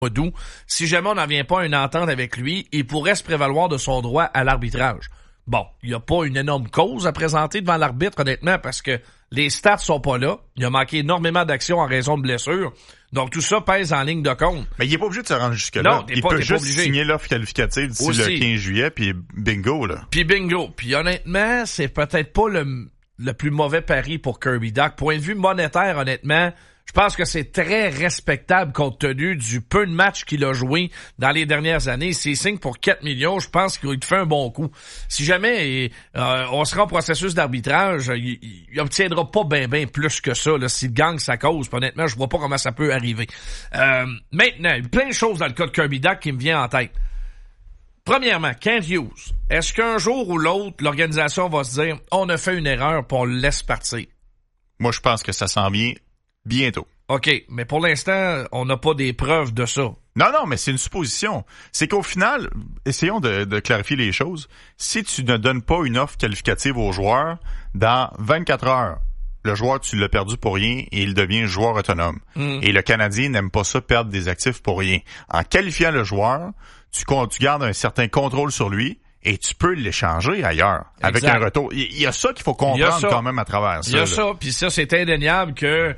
d'août. Si jamais on n'en vient pas à une entente avec lui, il pourrait se prévaloir de son droit à l'arbitrage. Bon, il n'y a pas une énorme cause à présenter devant l'arbitre, honnêtement, parce que les stats sont pas là. Il a manqué énormément d'actions en raison de blessures. Donc, tout ça pèse en ligne de compte. Mais il est pas obligé de se rendre jusque-là. Non, il peut juste signer l'offre qualificative d'ici le 15 juillet, puis bingo, là. Puis bingo. Puis honnêtement, c'est peut-être pas le plus mauvais pari pour Kirby Dach. Point de vue monétaire, honnêtement, je pense que c'est très respectable compte tenu du peu de matchs qu'il a joué dans les dernières années. S'il signe pour 4 millions, je pense qu'il te fait un bon coup. Si jamais on sera en processus d'arbitrage, il obtiendra pas ben plus que ça là, s'il gagne sa cause. Puis honnêtement, je vois pas comment ça peut arriver. Maintenant, plein de choses dans le cas de Kirby Dach qui me vient en tête. Premièrement, Kent Hughes. Est-ce qu'un jour ou l'autre, l'organisation va se dire « On a fait une erreur, puis on le laisse partir ». Moi, je pense que ça s'en vient bientôt. OK, mais pour l'instant, on n'a pas des preuves de ça. Non, mais c'est une supposition. C'est qu'au final, essayons de clarifier les choses. Si tu ne donnes pas une offre qualificative au joueur, dans 24 heures, le joueur, tu l'as perdu pour rien et il devient joueur autonome. Et le Canadien n'aime pas ça, perdre des actifs pour rien. En qualifiant le joueur, tu gardes un certain contrôle sur lui et tu peux l'échanger ailleurs avec un retour. Il y a ça qu'il faut comprendre quand même à travers ça. Il y a ça, puis ça, c'est indéniable que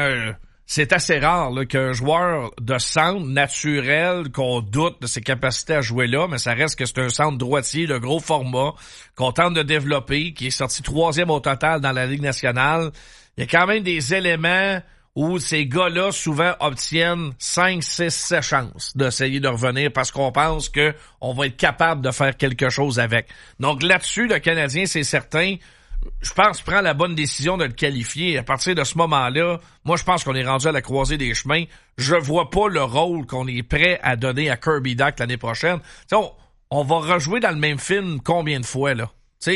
c'est assez rare là, qu'un joueur de centre naturel, qu'on doute de ses capacités à jouer là, mais ça reste que c'est un centre droitier de gros format qu'on tente de développer, qui est sorti 3e au total dans la Ligue nationale. Il y a quand même des éléments où ces gars-là souvent obtiennent 5, 6, 7 chances d'essayer de revenir parce qu'on pense que on va être capable de faire quelque chose avec. Donc là-dessus, le Canadien, c'est certain, je pense, prend la bonne décision de le qualifier. À partir de ce moment-là, moi, je pense qu'on est rendu à la croisée des chemins. Je vois pas le rôle qu'on est prêt à donner à Kirby Dach l'année prochaine. On va rejouer dans le même film combien de fois, là?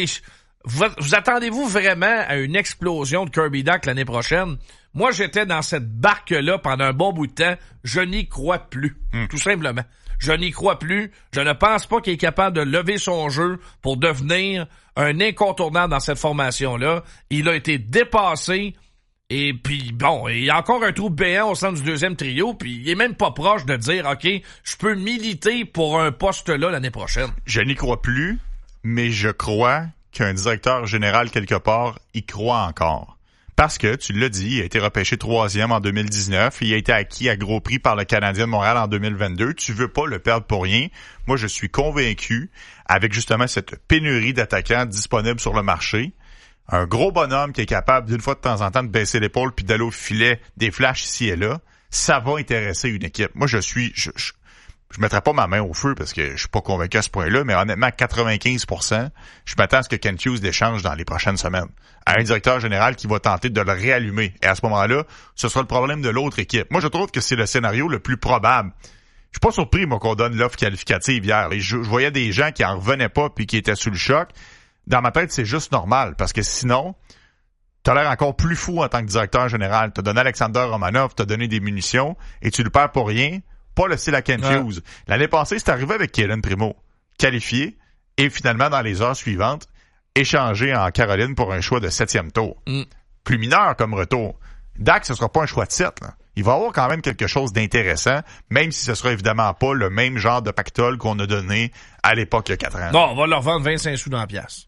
Vous attendez-vous vraiment à une explosion de Kirby Dach l'année prochaine? Moi, j'étais dans cette barque-là pendant un bon bout de temps. Je n'y crois plus. Tout simplement. Je n'y crois plus. Je ne pense pas qu'il est capable de lever son jeu pour devenir un incontournable dans cette formation-là. Il a été dépassé. Et puis, bon, il y a encore un trou béant au centre du deuxième trio. Puis, il est même pas proche de dire, OK, je peux militer pour un poste-là l'année prochaine. Je n'y crois plus, mais je crois qu'un directeur général quelque part y croit encore. Parce que, tu l'as dit, il a été repêché 3e en 2019, il a été acquis à gros prix par le Canadien de Montréal en 2022. Tu veux pas le perdre pour rien. Moi, je suis convaincu, avec justement cette pénurie d'attaquants disponibles sur le marché, un gros bonhomme qui est capable d'une fois de temps en temps de baisser l'épaule puis d'aller au filet des flashs ici et là, ça va intéresser une équipe. Moi, je mettrais pas ma main au feu parce que je suis pas convaincu à ce point-là, mais honnêtement, 95%, je m'attends à ce que Kent Hughes l'échange dans les prochaines semaines à un directeur général qui va tenter de le réallumer. Et à ce moment-là, ce sera le problème de l'autre équipe. Moi, je trouve que c'est le scénario le plus probable. Je suis pas surpris, moi, qu'on donne l'offre qualificative hier. Et je voyais des gens qui en revenaient pas puis qui étaient sous le choc. Dans ma tête, c'est juste normal parce que sinon, t'as l'air encore plus fou en tant que directeur général. T'as donné Alexander Romanov, t'as donné des munitions et tu le perds pour rien. Pas le style à Kent Hughes. L'année passée, c'est arrivé avec Calen Primo. Qualifié et finalement, dans les heures suivantes, échangé en Caroline pour un choix de 7e tour. Plus mineur comme retour. Dach, ce sera pas un choix de 7. Là. Il va avoir quand même quelque chose d'intéressant, même si ce sera évidemment pas le même genre de pactole qu'on a donné à l'époque il y a 4 ans. Non, on va leur vendre 25 sous dans la pièce.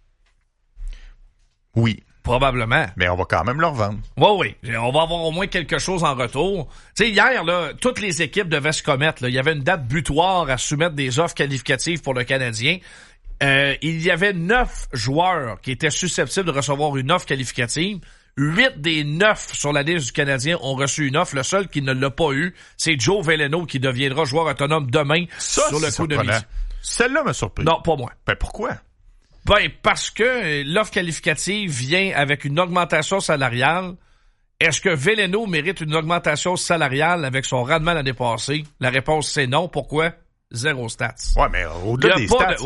Oui. Probablement. Mais on va quand même leur vendre. Oui. On va avoir au moins quelque chose en retour. Tu sais, hier, là, toutes les équipes devaient se commettre. Là. Il y avait une date butoir à soumettre des offres qualificatives pour le Canadien. Il y avait 9 joueurs qui étaient susceptibles de recevoir une offre qualificative. 8 des 9 sur la liste du Canadien ont reçu une offre. Le seul qui ne l'a pas eu, c'est Joe Veleno qui deviendra joueur autonome demain sur le coup de mise. Celle-là m'a surpris. Non, pas moi. Ben pourquoi? Ben, parce que l'offre qualificative vient avec une augmentation salariale. Est-ce que Veleno mérite une augmentation salariale avec son rendement l'année passée? La réponse, c'est non. Pourquoi? 0 stats. Ouais, mais au-delà des stats.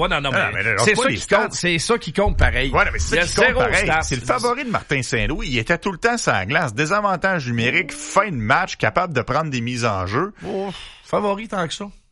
C'est ça qui compte pareil. Ouais, mais c'est ça qui compte pareil. C'est le favori de Martin Saint-Louis. Il était tout le temps sur la glace. Désavantage numérique, fin de match, capable de prendre des mises en jeu. Favori tant que ça.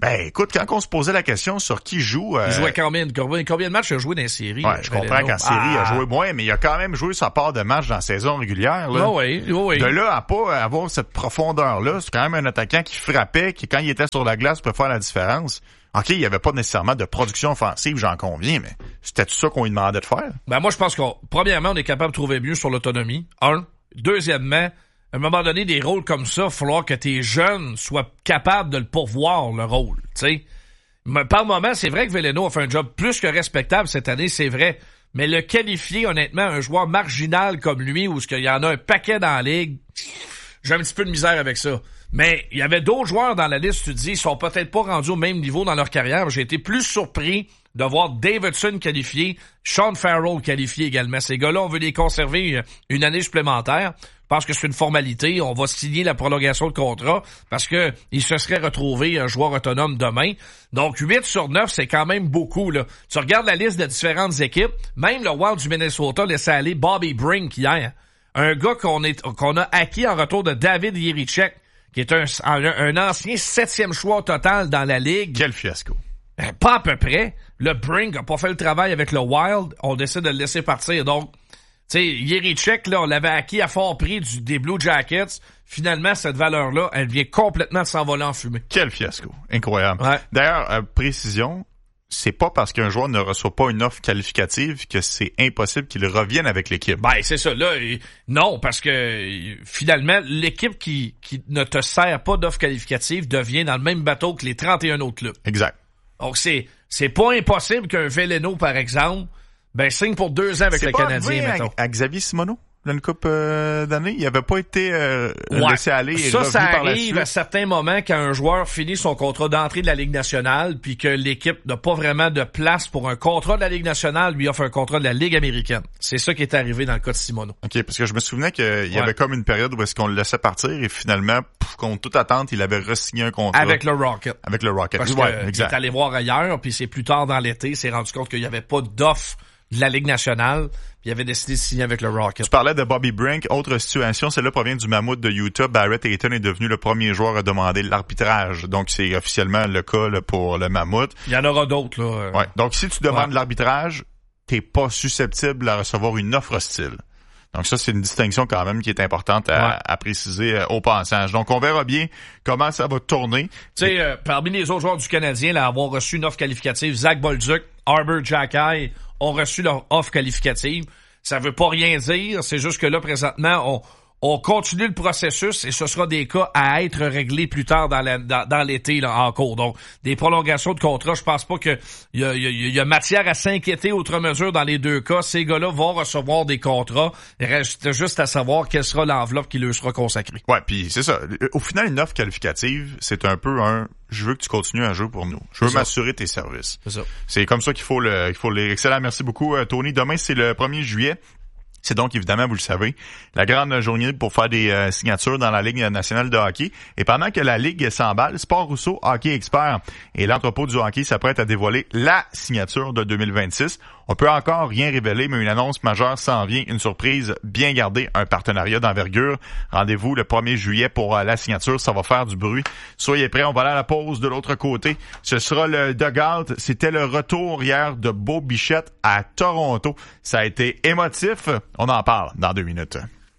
Ben, écoute, quand on se posait la question sur qui joue... Il jouait combien de matchs il a joué dans les séries? Ouais, je comprends qu'en série, il a joué moins, mais il a quand même joué sa part de match dans la saison régulière, là. Oui. De là à pas avoir cette profondeur-là, c'est quand même un attaquant qui frappait, qui, quand il était sur la glace, peut faire la différence. OK, il y avait pas nécessairement de production offensive, j'en conviens, mais c'était tout ça qu'on lui demandait de faire? Ben, moi, je pense premièrement, on est capable de trouver mieux sur l'autonomie. Deuxièmement, à un moment donné, des rôles comme ça, il va falloir que tes jeunes soient capables de le pourvoir, le rôle, tu sais. Par moment, c'est vrai que Veleno a fait un job plus que respectable cette année, c'est vrai. Mais le qualifier, honnêtement, un joueur marginal comme lui, où il y en a un paquet dans la ligue, j'ai un petit peu de misère avec ça. Mais il y avait d'autres joueurs dans la liste, tu te dis, ils sont peut-être pas rendus au même niveau dans leur carrière. J'ai été plus surpris de voir Davidson qualifié, Sean Farrell qualifié également. Ces gars-là, on veut les conserver une année supplémentaire. Je pense que c'est une formalité. On va signer la prolongation de contrat parce que il se serait retrouvé un joueur autonome demain. Donc, 8 sur 9, c'est quand même beaucoup, là. Tu regardes la liste de différentes équipes. Même le Wild du Minnesota laissait aller Bobby Brink hier. Un gars qu'on a acquis en retour de David Jiricek, qui est un ancien 7e choix au total dans la ligue. Quel fiasco. Pas à peu près. Le Brink a pas fait le travail avec le Wild. On décide de le laisser partir. Donc, tu sais, Jiricek, là, on l'avait acquis à fort prix des Blue Jackets. Finalement, cette valeur-là, elle vient complètement de s'envoler en fumée. Quel fiasco. Incroyable. Ouais. D'ailleurs, précision, c'est pas parce qu'un joueur ne reçoit pas une offre qualificative que c'est impossible qu'il revienne avec l'équipe. Ben, c'est ça. Là, non, parce que finalement, l'équipe qui ne te sert pas d'offre qualificative devient dans le même bateau que les 31 autres clubs. Exact. Donc, c'est pas impossible qu'un Veleno, par exemple, signe pour 2 ans avec le Canadien, mettons. À Xavier Simoneau, là, une couple d'années, il avait pas été laissé aller et revenu ça par la arrive suite. à certains moments quand un joueur finit son contrat d'entrée de la Ligue nationale puis que l'équipe n'a pas vraiment de place pour un contrat de la Ligue nationale, lui offre un contrat de la Ligue américaine. C'est ça qui est arrivé dans le cas de Simoneau. OK, parce que je me souvenais qu'il y avait comme une période où est-ce qu'on le laissait partir et finalement, contre toute attente, il avait re-signé un contrat. Avec le Rocket. Avec le Rocket. Parce qu'il est allé voir ailleurs, puis c'est plus tard dans l'été, il s'est rendu compte qu'il n'y avait pas d'offre de la Ligue nationale, puis il avait décidé de signer avec le Rocket. Tu parlais de Bobby Brink. Autre situation, celle-là provient du Mammouth de Utah. Barrett Hayton est devenu le premier joueur à demander l'arbitrage. Donc, c'est officiellement le cas là, pour le Mammouth. Il y en aura d'autres, là. Ouais. Donc, si tu demandes l'arbitrage, t'es pas susceptible à recevoir une offre hostile. Donc ça, c'est une distinction quand même qui est importante à préciser au passage. Donc on verra bien comment ça va tourner. Tu sais, parmi les autres joueurs du Canadien, là, avoir reçu une offre qualificative, Zach Bolduc, Arbor Xhekaj ont reçu leur offre qualificative. Ça veut pas rien dire, c'est juste que là, présentement, on continue le processus et ce sera des cas à être réglés plus tard dans l'été là, en cours. Donc, des prolongations de contrat, je pense pas que il y a matière à s'inquiéter outre mesure dans les deux cas. Ces gars-là vont recevoir des contrats. Il reste juste à savoir quelle sera l'enveloppe qui leur sera consacrée. Ouais, puis c'est ça. Au final, une offre qualificative, c'est un peu je veux que tu continues à jouer pour nous. Je veux m'assurer tes services. C'est ça. C'est comme ça qu'il faut les excellent. Merci beaucoup, Tony. Demain, c'est le 1er juillet. C'est donc, évidemment, vous le savez, la grande journée pour faire des signatures dans la Ligue nationale de hockey. Et pendant que la Ligue s'emballe, Sport Rousseau, Hockey Expert et l'entrepôt du hockey s'apprête à dévoiler la signature de 2026. On peut encore rien révéler, mais une annonce majeure s'en vient. Une surprise bien gardée, un partenariat d'envergure. Rendez-vous le 1er juillet pour la signature. Ça va faire du bruit. Soyez prêts, on va aller à la pause de l'autre côté. Ce sera le dugout. C'était le retour hier de Beau Bichette à Toronto. Ça a été émotif. On en parle dans 2 minutes.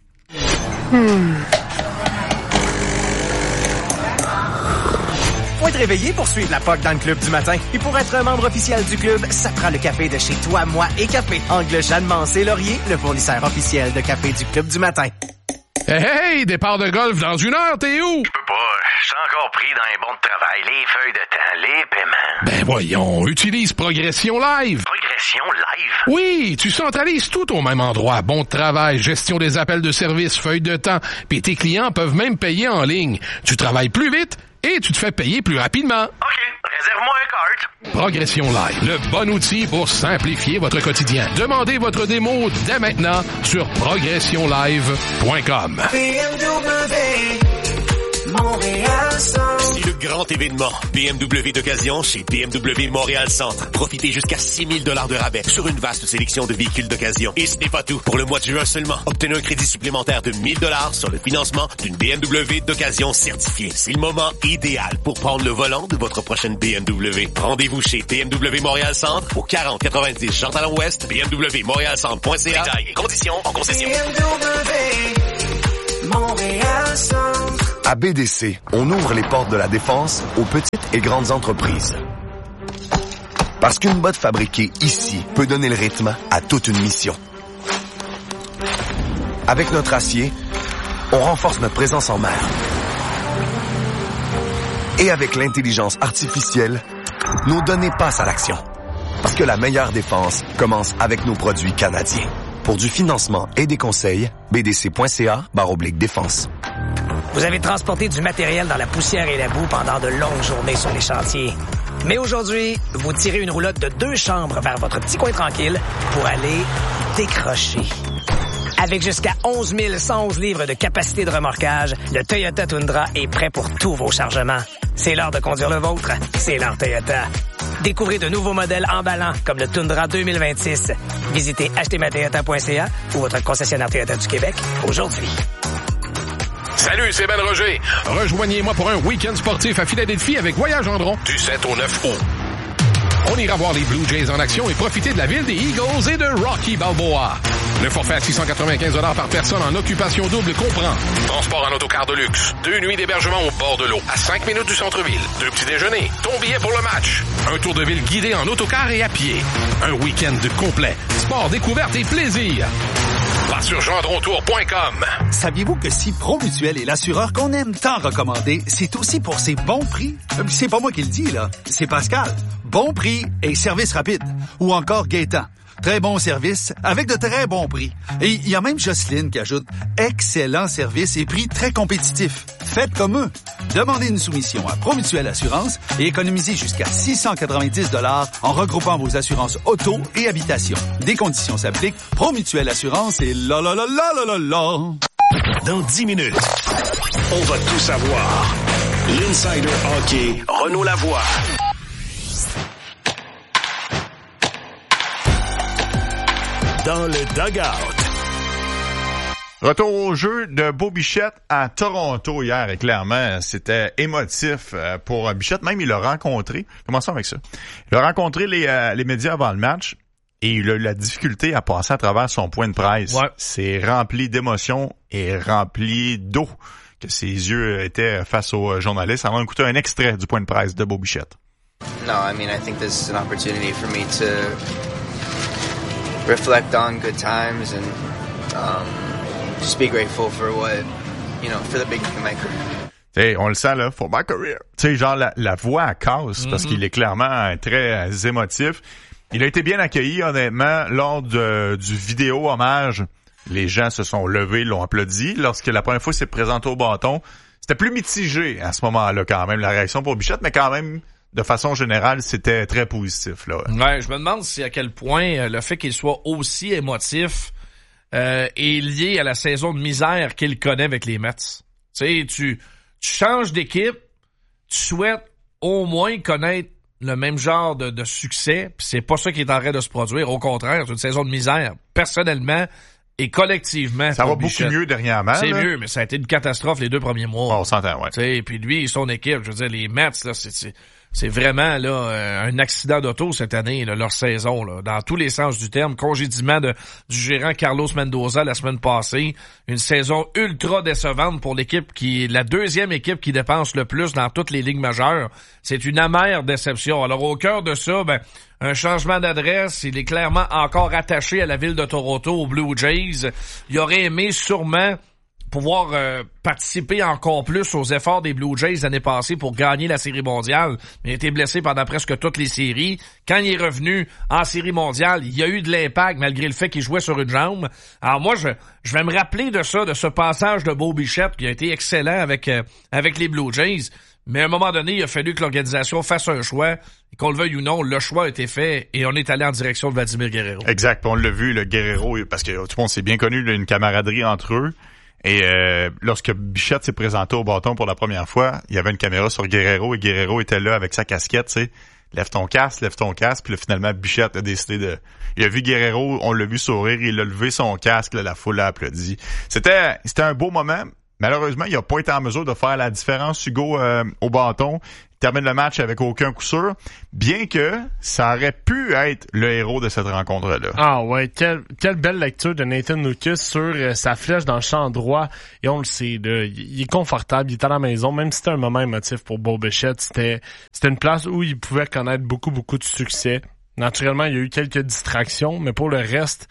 Faut être réveillé pour suivre la POC dans le club du matin. Et pour être un membre officiel du club, ça prend le café de chez Toi, Moi et Café. Angle Jeanne Mancé Laurier, le fournisseur officiel de café du club du matin. Hey, départ de golf dans 1 heure, t'es où? Je peux pas, je suis encore pris dans les bons de travail, les feuilles de temps, les paiements. Ben voyons, utilise Progression Live. Progression Live? Oui, tu centralises tout au même endroit. Bon de travail, gestion des appels de service, feuilles de temps, puis tes clients peuvent même payer en ligne. Tu travailles plus vite et tu te fais payer plus rapidement. OK, réserve-moi un cart. Progression Live, le bon outil pour simplifier votre quotidien. Demandez votre démo dès maintenant sur progressionlive.com. Montréal-Centre. C'est le grand événement BMW d'occasion chez BMW Montréal-Centre. Profitez jusqu'à 6 000 $ de rabais sur une vaste sélection de véhicules d'occasion. Et ce n'est pas tout. Pour le mois de juin seulement, obtenez un crédit supplémentaire de 1 000 $ sur le financement d'une BMW d'occasion certifiée. C'est le moment idéal pour prendre le volant de votre prochaine BMW. Rendez-vous chez BMW Montréal-Centre au 4090 Jean-Talon-Ouest, bmwmontrealcentre.ca. Détails et conditions en concession. BMW Montréal-Centre. À BDC, on ouvre les portes de la défense aux petites et grandes entreprises. Parce qu'une botte fabriquée ici peut donner le rythme à toute une mission. Avec notre acier, on renforce notre présence en mer. Et avec l'intelligence artificielle, nos données passent à l'action. Parce que la meilleure défense commence avec nos produits canadiens. Pour du financement et des conseils, bdc.ca/défense. Vous avez transporté du matériel dans la poussière et la boue pendant de longues journées sur les chantiers. Mais aujourd'hui, vous tirez une roulotte de 2 chambres vers votre petit coin tranquille pour aller décrocher. Avec jusqu'à 11 111 livres de capacité de remorquage, le Toyota Tundra est prêt pour tous vos chargements. C'est l'heure de conduire le vôtre. C'est l'heure Toyota. Découvrez de nouveaux modèles emballants comme le Tundra 2026. Visitez achetezmatoyota.ca ou votre concessionnaire Toyota du Québec aujourd'hui. Salut, c'est Ben Roger. Rejoignez-moi pour un week-end sportif à Philadelphie avec Voyage Gendron du 7 au 9 août. On ira voir les Blue Jays en action et profiter de la ville des Eagles et de Rocky Balboa. Le forfait à 695 $ par personne en occupation double comprend transport en autocar de luxe, 2 nuits d'hébergement au bord de l'eau, à 5 minutes du centre-ville, 2 petits déjeuners, ton billet pour le match, un tour de ville guidé en autocar et à pied, un week-end complet, sport, découverte et plaisir. Va sur gendrontour.com. Saviez-vous que si Promutuel est l'assureur qu'on aime tant recommander, c'est aussi pour ses bons prix? C'est pas moi qui le dis, là. C'est Pascal. Bon prix et service rapide. Ou encore Gaétan. Très bon service avec de très bons prix. Et il y a même Jocelyne qui ajoute excellent service et prix très compétitifs. Faites comme eux. Demandez une soumission à Promutuel Assurance et économisez jusqu'à 690 $ en regroupant vos assurances auto et habitation. Des conditions s'appliquent. Promutuel Assurance et la. Dans 10 minutes, on va tout savoir. L'Insider Hockey, Renaud Lavoie. Dans le dugout. Retour au jeu de Beau Bichette à Toronto hier, et clairement, c'était émotif pour Bichette. Même, il l'a rencontré. Commençons avec ça. Il a rencontré les médias avant le match et il a eu la difficulté à passer à travers son point de presse. Ouais. C'est rempli d'émotions et rempli d'eau que ses yeux étaient face aux journalistes. On va écouter un extrait du point de presse de Beau Bichette. No, I mean, I think this is an opportunity for me to reflect on good times and just be grateful for what, for the big thing in my career. T'sais, on le sent là, for my career. Tu sais, genre la voix à casse parce qu'il est clairement très émotif. Il a été bien accueilli, honnêtement, lors du vidéo hommage. Les gens se sont levés, l'ont applaudi. Lorsque la première fois il s'est présenté au bâton, c'était plus mitigé à ce moment-là quand même, la réaction pour Bichette, mais quand même, de façon générale, c'était très positif, là. Ouais, je me demande si à quel point le fait qu'il soit aussi émotif est lié à la saison de misère qu'il connaît avec les Mets. Tu sais, tu changes d'équipe, tu souhaites au moins connaître le même genre de succès, puis c'est pas ça qui est en train de se produire. Au contraire, c'est une saison de misère. Personnellement et collectivement. Ça va Bichette. Beaucoup mieux dernièrement. C'est là. Mieux, mais ça a été une catastrophe les 2 premiers mois. On s'entend, ouais. Tu sais, puis lui et son équipe, je veux dire, les Mets, là, c'est vraiment là un accident d'auto cette année, là, leur saison, là, dans tous les sens du terme. Congédiement du gérant Carlos Mendoza la semaine passée. Une saison ultra décevante pour l'équipe la 2e équipe qui dépense le plus dans toutes les ligues majeures. C'est une amère déception. Alors au cœur de ça, un changement d'adresse. Il est clairement encore attaché à la ville de Toronto, aux Blue Jays. Il aurait aimé sûrement pouvoir participer encore plus aux efforts des Blue Jays l'année passée pour gagner la Série mondiale. Il a été blessé pendant presque toutes les séries. Quand il est revenu en Série mondiale, il y a eu de l'impact malgré le fait qu'il jouait sur une jambe. Alors moi, je vais me rappeler de ça, de ce passage de Beau Bichette qui a été excellent avec les Blue Jays. Mais à un moment donné, il a fallu que l'organisation fasse un choix. Et qu'on le veuille ou non, le choix a été fait et on est allé en direction de Vladimir Guerrero. Exact. On l'a vu, le Guerrero, parce que tout le monde s'est bien connu, là, une camaraderie entre eux. Et lorsque Bichette s'est présenté au bâton pour la première fois, il y avait une caméra sur Guerrero et Guerrero était là avec sa casquette, tu sais. Lève ton casque. Puis là, finalement, Bichette a décidé il a vu Guerrero, on l'a vu sourire, il a levé son casque, là, la foule a applaudi. C'était un beau moment. Malheureusement, il a pas été en mesure de faire la différence, Hugo, au bâton. Il termine le match avec aucun coup sûr, bien que ça aurait pu être le héros de cette rencontre-là. Ah ouais, quelle belle lecture de Nathan Lucas sur sa flèche dans le champ droit. Et on le sait, là, il est confortable, il est à la maison, même si c'était un moment émotif pour Bo Bichette, c'était une place où il pouvait connaître beaucoup de succès. Naturellement, il y a eu quelques distractions, mais pour le reste,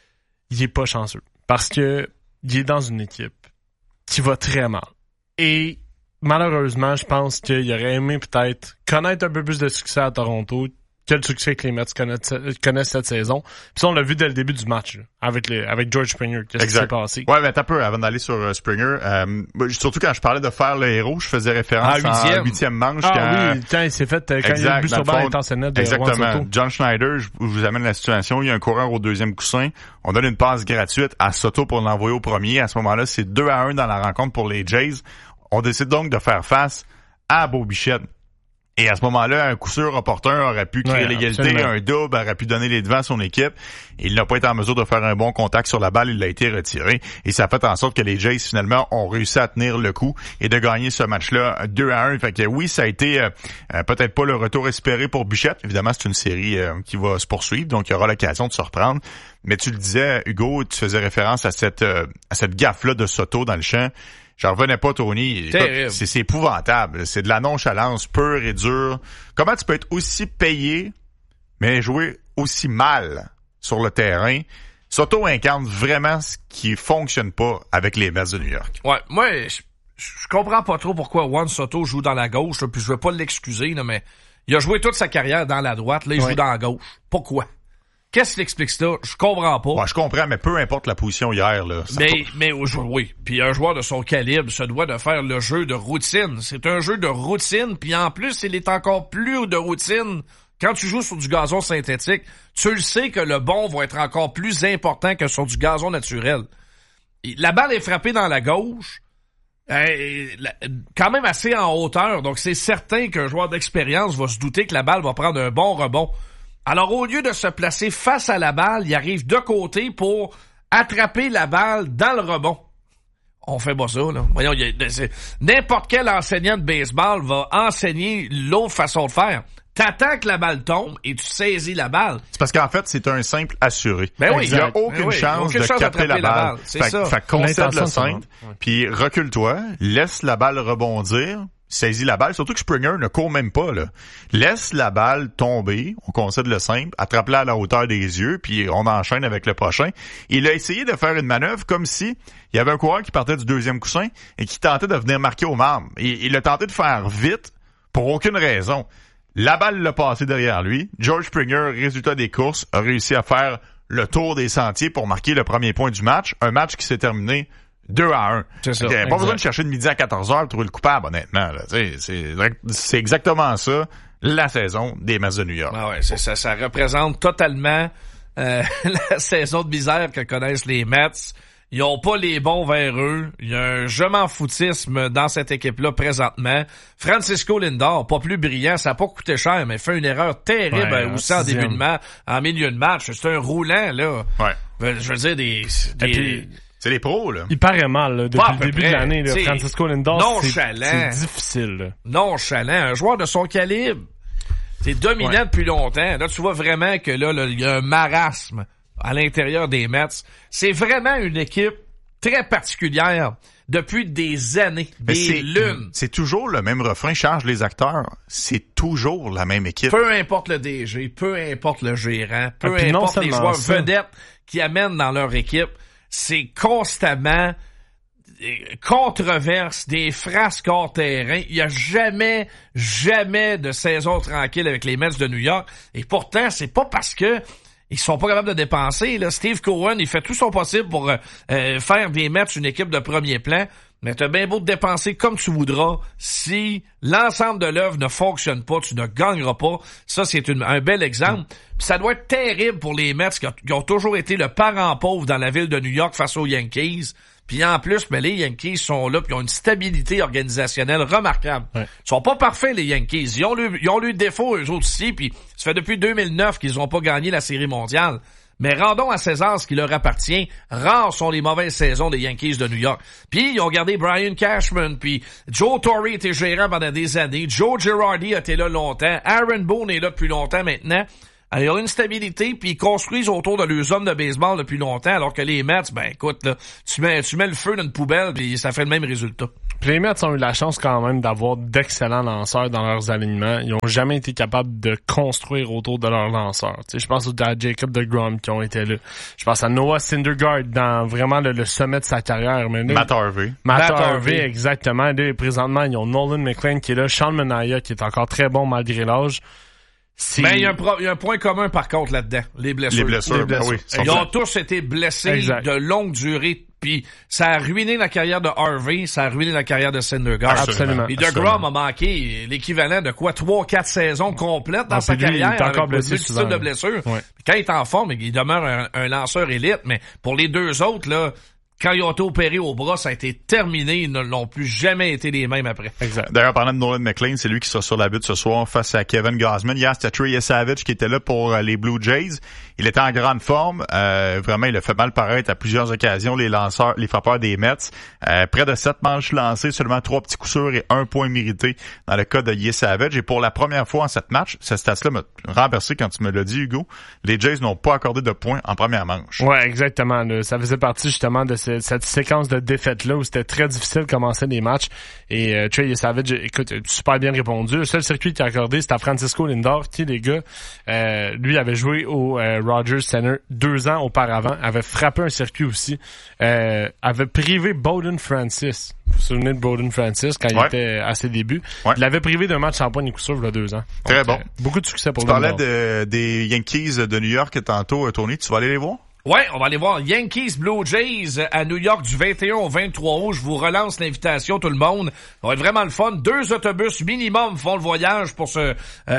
il est pas chanceux. Parce que il est dans une équipe qui va très mal. Et malheureusement, je pense qu'il aurait aimé peut-être connaître un peu plus de succès à Toronto, quel succès que les Mets connaissent cette saison. Puis ça, on l'a vu dès le début du match, là, avec George Springer. Qu'est-ce qui s'est passé? Ouais, mais t'as peu avant d'aller sur Springer. Surtout quand je parlais de faire le héros, je faisais référence à 8e manche. Oui, quand il s'est fait, quand il y a le but sur balle intentionnel de exactement. John Schneider, je vous amène la situation. Il y a un coureur au deuxième coussin. On donne une passe gratuite à Soto pour l'envoyer au premier. À ce moment-là, c'est 2-1 dans la rencontre pour les Jays. On décide donc de faire face à Bo Bichette. Et à ce moment-là, un coup sûr opportun aurait pu créer l'égalité, absolument. Un double aurait pu donner les devants à son équipe. Il n'a pas été en mesure de faire un bon contact sur la balle, il a été retiré. Et ça a fait en sorte que les Jays, finalement, ont réussi à tenir le coup et de gagner ce match-là 2-1. Fait que oui, ça a été peut-être pas le retour espéré pour Bichette. Évidemment, c'est une série qui va se poursuivre, donc il y aura l'occasion de se reprendre. Mais tu le disais, Hugo, tu faisais référence à cette gaffe-là de Soto dans le champ. J'en revenais pas, Tony. C'est épouvantable. C'est de la nonchalance pure et dure. Comment tu peux être aussi payé, mais jouer aussi mal sur le terrain? Soto incarne vraiment ce qui fonctionne pas avec les Mets de New York. Ouais, moi, je comprends pas trop pourquoi Juan Soto joue dans la gauche, là, puis je veux pas l'excuser, là, mais il a joué toute sa carrière dans la droite, là, il joue dans la gauche. Pourquoi? Qu'est-ce qui explique ça? Je comprends pas. Ouais, je comprends, mais peu importe la position hier, là. Mais oui. Puis un joueur de son calibre se doit de faire le jeu de routine. C'est un jeu de routine, puis en plus, il est encore plus de routine. Quand tu joues sur du gazon synthétique, tu le sais que le bon va être encore plus important que sur du gazon naturel. La balle est frappée dans la gauche, quand même assez en hauteur, donc c'est certain qu'un joueur d'expérience va se douter que la balle va prendre un bon rebond. Alors, au lieu de se placer face à la balle, il arrive de côté pour attraper la balle dans le rebond. On fait pas ça, là. Voyons, n'importe quel enseignant de baseball va enseigner l'autre façon de faire. T'attends que la balle tombe et tu saisis la balle. C'est parce qu'en fait, c'est un simple assuré. Ben oui. Il n'y a aucune chance de capter la balle. C'est ça. Fait concède le simple, puis recule-toi, laisse la balle rebondir, saisis la balle, surtout que Springer ne court même pas, là. Laisse la balle tomber, on concède le simple, attrape-la à la hauteur des yeux, puis on enchaîne avec le prochain. Il a essayé de faire une manœuvre comme si il y avait un coureur qui partait du deuxième coussin et qui tentait de venir marquer au marbre. Il a tenté de faire vite pour aucune raison. La balle l'a passé derrière lui. George Springer, résultat des courses, a réussi à faire le tour des sentiers pour marquer le premier point du match. Un match qui s'est terminé 2-1. C'est ça. Pas besoin de chercher de midi à 14h pour trouver le coupable, honnêtement. Là. C'est exactement ça, la saison des Mets de New York. Ah ouais, ça représente totalement la saison de misère que connaissent les Mets. Ils ont pas les bons vers eux. Il y a un je m'en foutisme dans cette équipe-là présentement. Francisco Lindor, pas plus brillant, ça a pas coûté cher, mais fait une erreur terrible aussi en début de match, en milieu de match. C'est un roulant, là. Ouais. Je veux dire, c'est les pros, là. Il paraît mal, là, depuis le début de l'année, là, Francisco Lindor. C'est difficile, là. Nonchalant. Un joueur de son calibre. C'est dominant depuis longtemps. Là, tu vois vraiment que là, il y a un marasme à l'intérieur des Mets. C'est vraiment une équipe très particulière depuis des années, des lunes. C'est toujours le même refrain, charge les acteurs. C'est toujours la même équipe. Peu importe le DG, peu importe le gérant, peu importe les joueurs vedettes qui amènent dans leur équipe, c'est constamment controverse, des frasques hors terrain. Il y a jamais de saison tranquille avec les Mets de New York. Et pourtant, c'est pas parce que ils sont pas capables de dépenser. Là. Steve Cohen, il fait tout son possible pour faire des Mets une équipe de premier plan. Mais t'as bien beau te dépenser comme tu voudras. Si l'ensemble de l'œuvre ne fonctionne pas, tu ne gagneras pas. Ça, c'est un bel exemple. Puis ça doit être terrible pour les Mets qui ont toujours été le parent pauvre dans la ville de New York face aux Yankees. Puis en plus, ben, les Yankees sont là, puis ils ont une stabilité organisationnelle remarquable. Ouais. Ils sont pas parfaits, les Yankees. Ils ont le défaut, eux autres aussi, puis ça fait depuis 2009 qu'ils ont pas gagné la Série mondiale. Mais rendons à César ce qui leur appartient. Rares sont les mauvaises saisons des Yankees de New York. Puis ils ont gardé Brian Cashman, puis Joe Torre était gérant pendant des années. Joe Girardi a été là longtemps. Aaron Boone est là depuis longtemps maintenant. Alors, il y a une stabilité, puis ils construisent autour de leurs hommes de baseball depuis longtemps, alors que les Mets, ben écoute, là, tu mets le feu dans une poubelle, puis ça fait le même résultat. Puis les Mets ont eu la chance quand même d'avoir d'excellents lanceurs dans leurs alignements. Ils ont jamais été capables de construire autour de leurs lanceurs. Tu sais, je pense à Jacob deGrom qui ont été là. Je pense à Noah Syndergaard dans vraiment le sommet de sa carrière. Mais là, Matt Harvey, exactement. Là, présentement, ils ont Nolan McLean qui est là, Sean Manaea qui est encore très bon malgré l'âge. Mais il y a un point commun par contre là-dedans, les blessures. Oui, ils ont tous été blessés de longue durée, puis ça a ruiné la carrière de Harvey, ça a ruiné la carrière de Syndergaard. Absolument. Et deGrom a manqué l'équivalent de 3-4 saisons complètes dans sa carrière, il est encore avec blessé une multitude de blessures. Ouais. Quand il est en forme, il demeure un lanceur élite, mais pour les deux autres, là, quand ils ont été opérés au bras, ça a été terminé. Ils ne l'ont plus jamais été les mêmes après. Exact. D'ailleurs, parlant de Nolan McLean, c'est lui qui sera sur la butte ce soir face à Kevin Gausman. Hier, c'était Trey Savage qui était là pour les Blue Jays. Il était en grande forme. Vraiment, il a fait mal paraître à plusieurs occasions les frappeurs des Mets. Près de 7 manches lancées, seulement 3 petits coups sûrs et 1 point mérité dans le cas de Trey Savage. Et pour la première fois en 7 matchs, ce stat-là m'a renversé quand tu me l'as dit, Hugo. Les Jays n'ont pas accordé de points en première manche. Ouais, exactement. Ça faisait partie justement de cette séquence de défaites-là où c'était très difficile de commencer des matchs. Et Trey Savage, écoute, super bien répondu. Le seul circuit qui a accordé, c'était à Francisco Lindor, qui, les gars, lui avait joué au Rogers Center 2 ans auparavant, avait frappé un circuit aussi, avait privé Bowden Francis. Vous vous souvenez de Bowden Francis quand il était à ses débuts? Ouais. Il l'avait privé d'un match sans point ni coup sûr il y a 2 ans. Très bon. Beaucoup de succès pour lui. Tu parlais des Yankees de New York tantôt, Tony. Tu vas aller les voir? Ouais, on va aller voir Yankees Blue Jays à New York du 21 au 23 août. Je vous relance l'invitation, tout le monde. Ça va être vraiment le fun. 2 autobus minimum font le voyage pour ce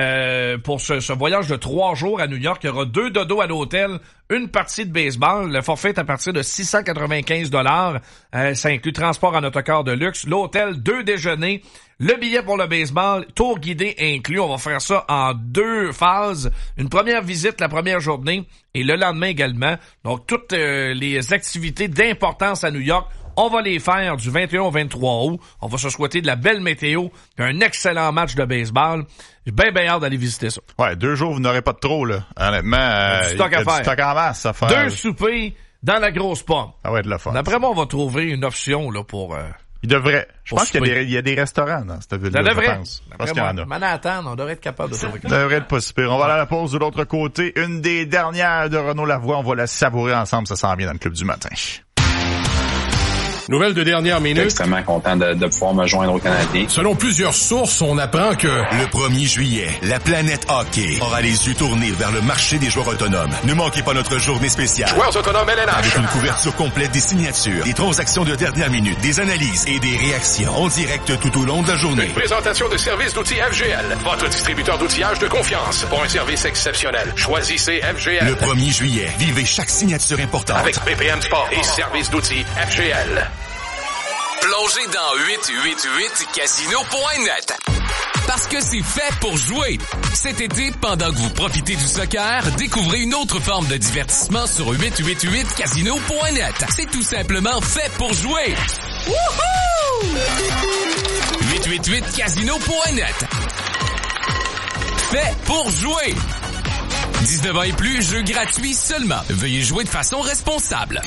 voyage de 3 jours à New York. Il y aura 2 dodos à l'hôtel, une partie de baseball. Le forfait est à partir de $695. Ça inclut transport en autocar de luxe, l'hôtel, 2 déjeuners, le billet pour le baseball, tour guidé inclus. On va faire ça en 2 phases. Une première visite la première journée et le lendemain également. Donc, toutes les activités d'importance à New York, on va les faire du 21 au 23 août. On va se souhaiter de la belle météo et un excellent match de baseball. J'ai bien hâte d'aller visiter ça. Ouais, 2 jours, vous n'aurez pas de trop, là. Honnêtement, du stock à faire. Du stock en masse à faire. 2 soupers dans la grosse pomme. Ah ouais, de la fun. D'après moi, on va trouver une option là pour... Il devrait. Je pense qu'il y a des restaurants dans cette ville-là, je pense. Je pense qu'il y en a. Manhattan, on devrait être capable de trouver. Ça devrait être pas super. On va aller à la pause de l'autre côté. Une des dernières de Renaud Lavoie. On va la savourer ensemble. Ça sent bien dans le club du matin. Nouvelle de dernière minute. Je suis extrêmement content de pouvoir me joindre aux Canadiens. Selon plusieurs sources, on apprend que... Le 1er juillet, la planète hockey aura les yeux tournés vers le marché des joueurs autonomes. Ne manquez pas notre journée spéciale. Joueurs autonomes LNH. Avec une couverture complète des signatures, des transactions de dernière minute, des analyses et des réactions en direct tout au long de la journée. Une présentation de services d'outils FGL. Votre distributeur d'outillage de confiance pour un service exceptionnel. Choisissez FGL. Le 1er juillet, vivez chaque signature importante. Avec BPM Sport et services d'outils FGL. Plongez dans 888casino.net. Parce que c'est fait pour jouer. Cet été, pendant que vous profitez du soccer, découvrez une autre forme de divertissement sur 888casino.net. C'est tout simplement fait pour jouer. Wouhou! 888casino.net. Fait pour jouer. 19 ans et plus, jeu gratuit seulement. Veuillez jouer de façon responsable.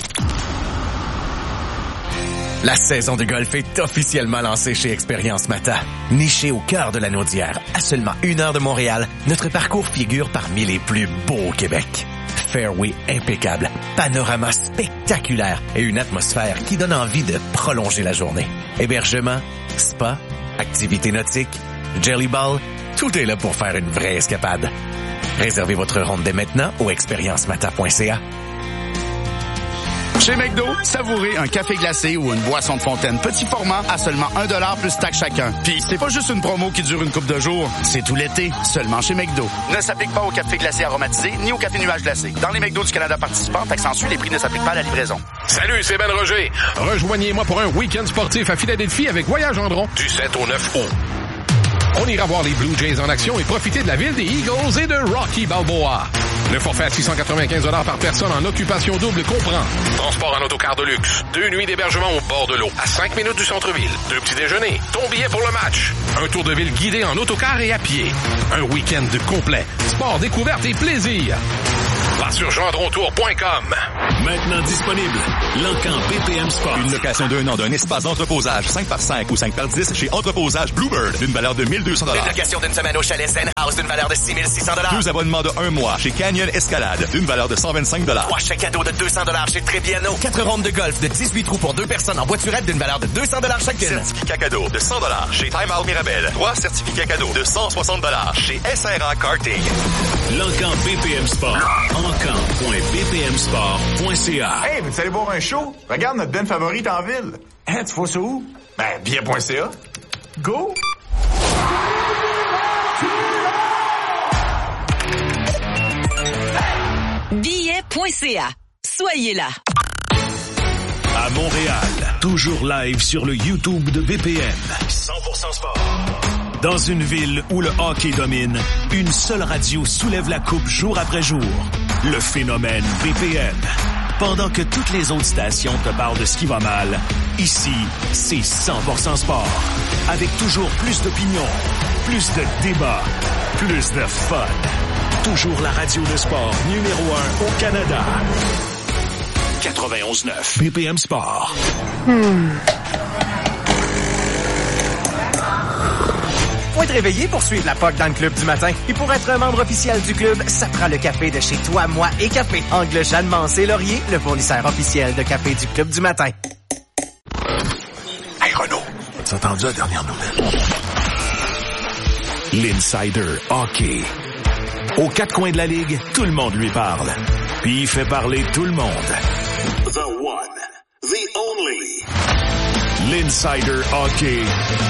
La saison de golf est officiellement lancée chez Expérience Mata. Niché au cœur de la Naudière, à seulement 1 heure de Montréal, notre parcours figure parmi les plus beaux au Québec. Fairway impeccable, panorama spectaculaire et une atmosphère qui donne envie de prolonger la journée. Hébergement, spa, activités nautiques, jelly ball, tout est là pour faire une vraie escapade. Réservez votre ronde dès maintenant au expériencemata.ca. Chez McDo, savourez un café glacé ou une boisson de fontaine petit format à seulement 1$ plus taxe chacun. Puis c'est pas juste une promo qui dure une couple de jours, c'est tout l'été, seulement chez McDo. Ne s'applique pas au café glacé aromatisé ni au café nuage glacé. Dans les McDo du Canada participants, taxe en les prix ne s'appliquent pas à la livraison. Salut, c'est Ben Roger. Rejoignez-moi pour un week-end sportif à Philadelphie avec Voyage Gendron du 7 au 9 août. On ira voir les Blue Jays en action et profiter de la ville des Eagles et de Rocky Balboa. Le forfait à 695 $ par personne en occupation double comprend transport en autocar de luxe, 2 nuits d'hébergement au bord de l'eau, à 5 minutes du centre-ville, 2 petits déjeuners, ton billet pour le match, un tour de ville guidé en autocar et à pied, un week-end complet, sport, découverte et plaisir. Va sur gendrontour.com. Maintenant disponible, l'Encan BPM Sport. Une location d'un an d'un espace d'entreposage 5x5 ou 5x10 chez Entreposage Bluebird d'une valeur de 1 200 $. Une location d'une semaine au chalet Zen House d'une valeur de 6 600 $. 2 abonnements de 1 mois chez Canyon Escalade d'une valeur de 125 $. 3 chèques cadeaux de 200 $ chez Trebbiano. 4 rondes de golf de 18 trous pour 2 personnes en voiturette d'une valeur de 200 $ chacune. Certificat cadeau de 100 $ chez Time Out Mirabel. 3 certificats cadeaux de 160 $ chez SRA Karting. L'Encan BPM Sport. Encan.bpmsport.ca. Hey, vous allez voir un show? Regarde notre band favorite en ville. Hein, tu vois ça où? Ben, billet.ca. Go! Billet.ca. Soyez là. À Montréal, toujours live sur le YouTube de BPM. 100% sport. Dans une ville où le hockey domine, une seule radio soulève la coupe jour après jour. Le phénomène BPM. Pendant que toutes les autres stations te parlent de ce qui va mal, ici, c'est 100% sport. Avec toujours plus d'opinions, plus de débats, plus de fun. Toujours la radio de sport numéro 1 au Canada. 91.9 BPM Sport. Faut être réveillé pour suivre la POC dans le club du matin. Et pour être un membre officiel du club, ça prend le café de chez Toi, Moi et Café. Angle Jeanne Mancé Laurier, le fournisseur officiel de café du club du matin. Hey Renaud, as-tu entendu la dernière nouvelle? L'Insider Hockey. Aux 4 coins de la ligue, tout le monde lui parle. Puis il fait parler tout le monde. The one, the only. L'Insider Hockey.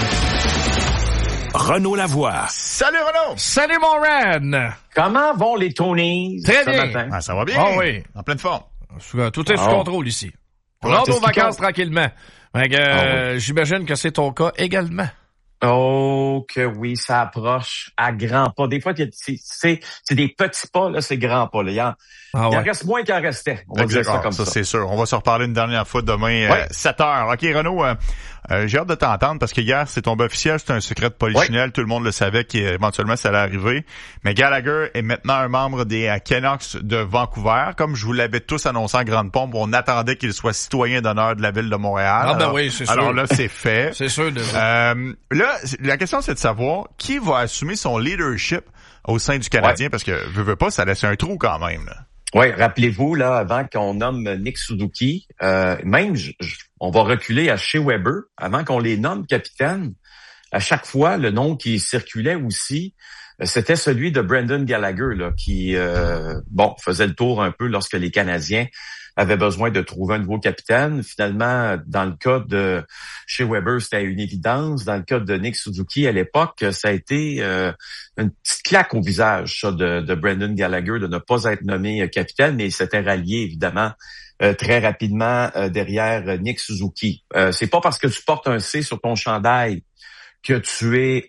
Renaud Lavoie. Salut Renaud! Salut mon Ren! Comment vont les Tonys? Très bien. Ah, ça va bien. Oh oui. En pleine forme. Tout est sous contrôle ici. On rentre aux vacances tranquillement. J'imagine que c'est ton cas également. Oh, que oui, ça approche à grands pas. Des fois, c'est des petits pas, là, c'est grands pas, là. Il en reste moins qu'il en restait. On va dire ça comme ça. Ça, c'est sûr. On va se reparler une dernière fois demain, 7h. OK, Renaud, j'ai hâte de t'entendre parce que hier, c'est tombé officiel, c'est un secret de polichinelle. Tout le monde le savait qu'éventuellement, ça allait arriver. Mais Gallagher est maintenant un membre des Canucks de Vancouver. Comme je vous l'avais tous annoncé en grande pompe, on attendait qu'il soit citoyen d'honneur de la ville de Montréal. Ah, ben oui, c'est sûr. Alors là, c'est fait. C'est sûr. Là, la question, c'est de savoir qui va assumer son leadership au sein du Canadien parce que, veux pas, ça laisse un trou quand même, là. Oui, rappelez-vous, là, avant qu'on nomme Nick Suzuki, on va reculer à Shea Weber, avant qu'on les nomme capitaines. À chaque fois, le nom qui circulait aussi, c'était celui de Brendan Gallagher, là, qui faisait le tour un peu lorsque les Canadiens avaient besoin de trouver un nouveau capitaine. Finalement, dans le cas de Shea Weber, c'était une évidence. Dans le cas de Nick Suzuki, à l'époque, ça a été une petite claque au visage, ça, de Brendan Gallagher, de ne pas être nommé capitaine, mais il s'était rallié, évidemment, très rapidement derrière Nick Suzuki. C'est pas parce que tu portes un C sur ton chandail que tu es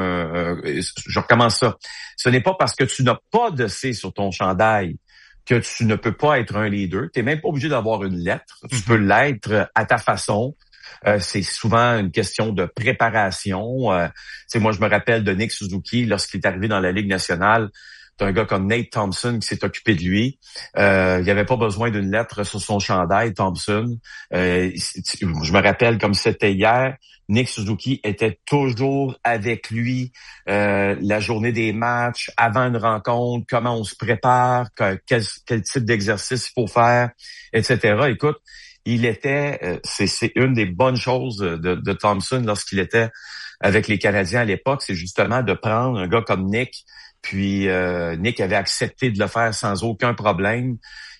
je recommence ça. Ce n'est pas parce que tu n'as pas de C sur ton chandail que tu ne peux pas être un leader. Tu n'es même pas obligé d'avoir une lettre. Tu peux l'être à ta façon. C'est souvent une question de préparation. Moi, je me rappelle de Nick Suzuki lorsqu'il est arrivé dans la Ligue nationale. C'est un gars comme Nate Thompson qui s'est occupé de lui. Il n'y avait pas besoin d'une lettre sur son chandail, Thompson. Je me rappelle comme c'était hier, Nick Suzuki était toujours avec lui la journée des matchs, avant une rencontre, comment on se prépare, quel type d'exercice il faut faire, etc. Écoute, il était, c'est une des bonnes choses de Thompson lorsqu'il était avec les Canadiens à l'époque, c'est justement de prendre un gars comme Nick. Puis Nick avait accepté de le faire sans aucun problème.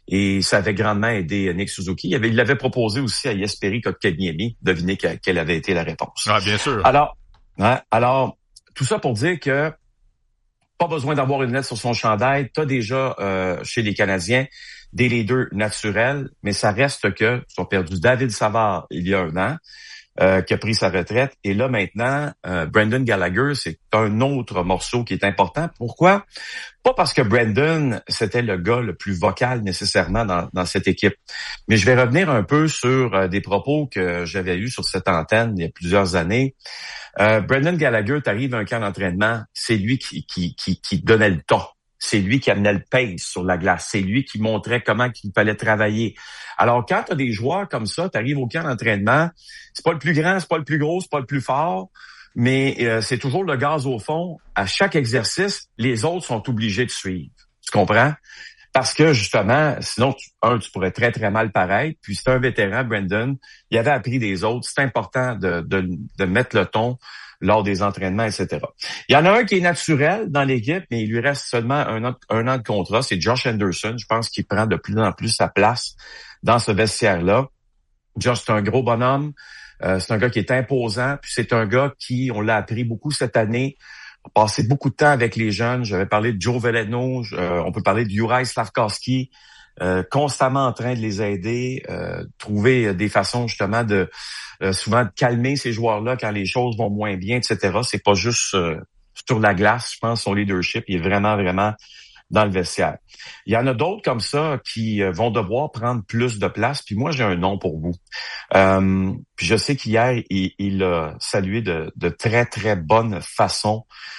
Et ça avait grandement aidé Nick Suzuki. Il l'avait proposé aussi à Jesperi Kotkaniemi. Devinez quelle avait été la réponse. Ah, bien sûr. Alors, tout ça pour dire que pas besoin d'avoir une lettre sur son chandail. T'as déjà chez les Canadiens des leaders naturels, mais ça reste que ils ont perdu David Savard il y a 1 an, qui a pris sa retraite. Et là, maintenant, Brendan Gallagher, c'est un autre morceau qui est important. Pourquoi? Pas parce que Brendan, c'était le gars le plus vocal nécessairement dans cette équipe. Mais je vais revenir un peu sur des propos que j'avais eus sur cette antenne il y a plusieurs années. Brendan Gallagher, t'arrives à un camp d'entraînement, c'est lui qui donnait le ton. C'est lui qui amenait le pace sur la glace. C'est lui qui montrait comment il fallait travailler. Alors, quand tu as des joueurs comme ça, tu arrives au camp d'entraînement, c'est pas le plus grand, c'est pas le plus gros, c'est pas le plus fort, mais c'est toujours le gaz au fond. À chaque exercice, les autres sont obligés de suivre. Tu comprends? Parce que, justement, sinon, tu pourrais très, très mal paraître. Puis, c'est un vétéran, Brendan. Il avait appris des autres. C'est important de mettre le ton lors des entraînements, etc. Il y en a un qui est naturel dans l'équipe, mais il lui reste seulement un an de contrat. C'est Josh Anderson. Je pense qu'il prend de plus en plus sa place dans ce vestiaire-là. Josh, c'est un gros bonhomme. C'est un gars qui est imposant. Puis c'est un gars qui, on l'a appris beaucoup cette année, a passé beaucoup de temps avec les jeunes. J'avais parlé de Joe Veleno. On peut parler de Juraj Slafkovský. Constamment en train de les aider, trouver des façons justement de souvent de calmer ces joueurs-là quand les choses vont moins bien, etc. C'est pas juste sur la glace, je pense, son leadership, il est vraiment, vraiment dans le vestiaire. Il y en a d'autres comme ça qui vont devoir prendre plus de place, puis moi, j'ai un nom pour vous. Puis je sais qu'hier, il a salué de très, très bonne façon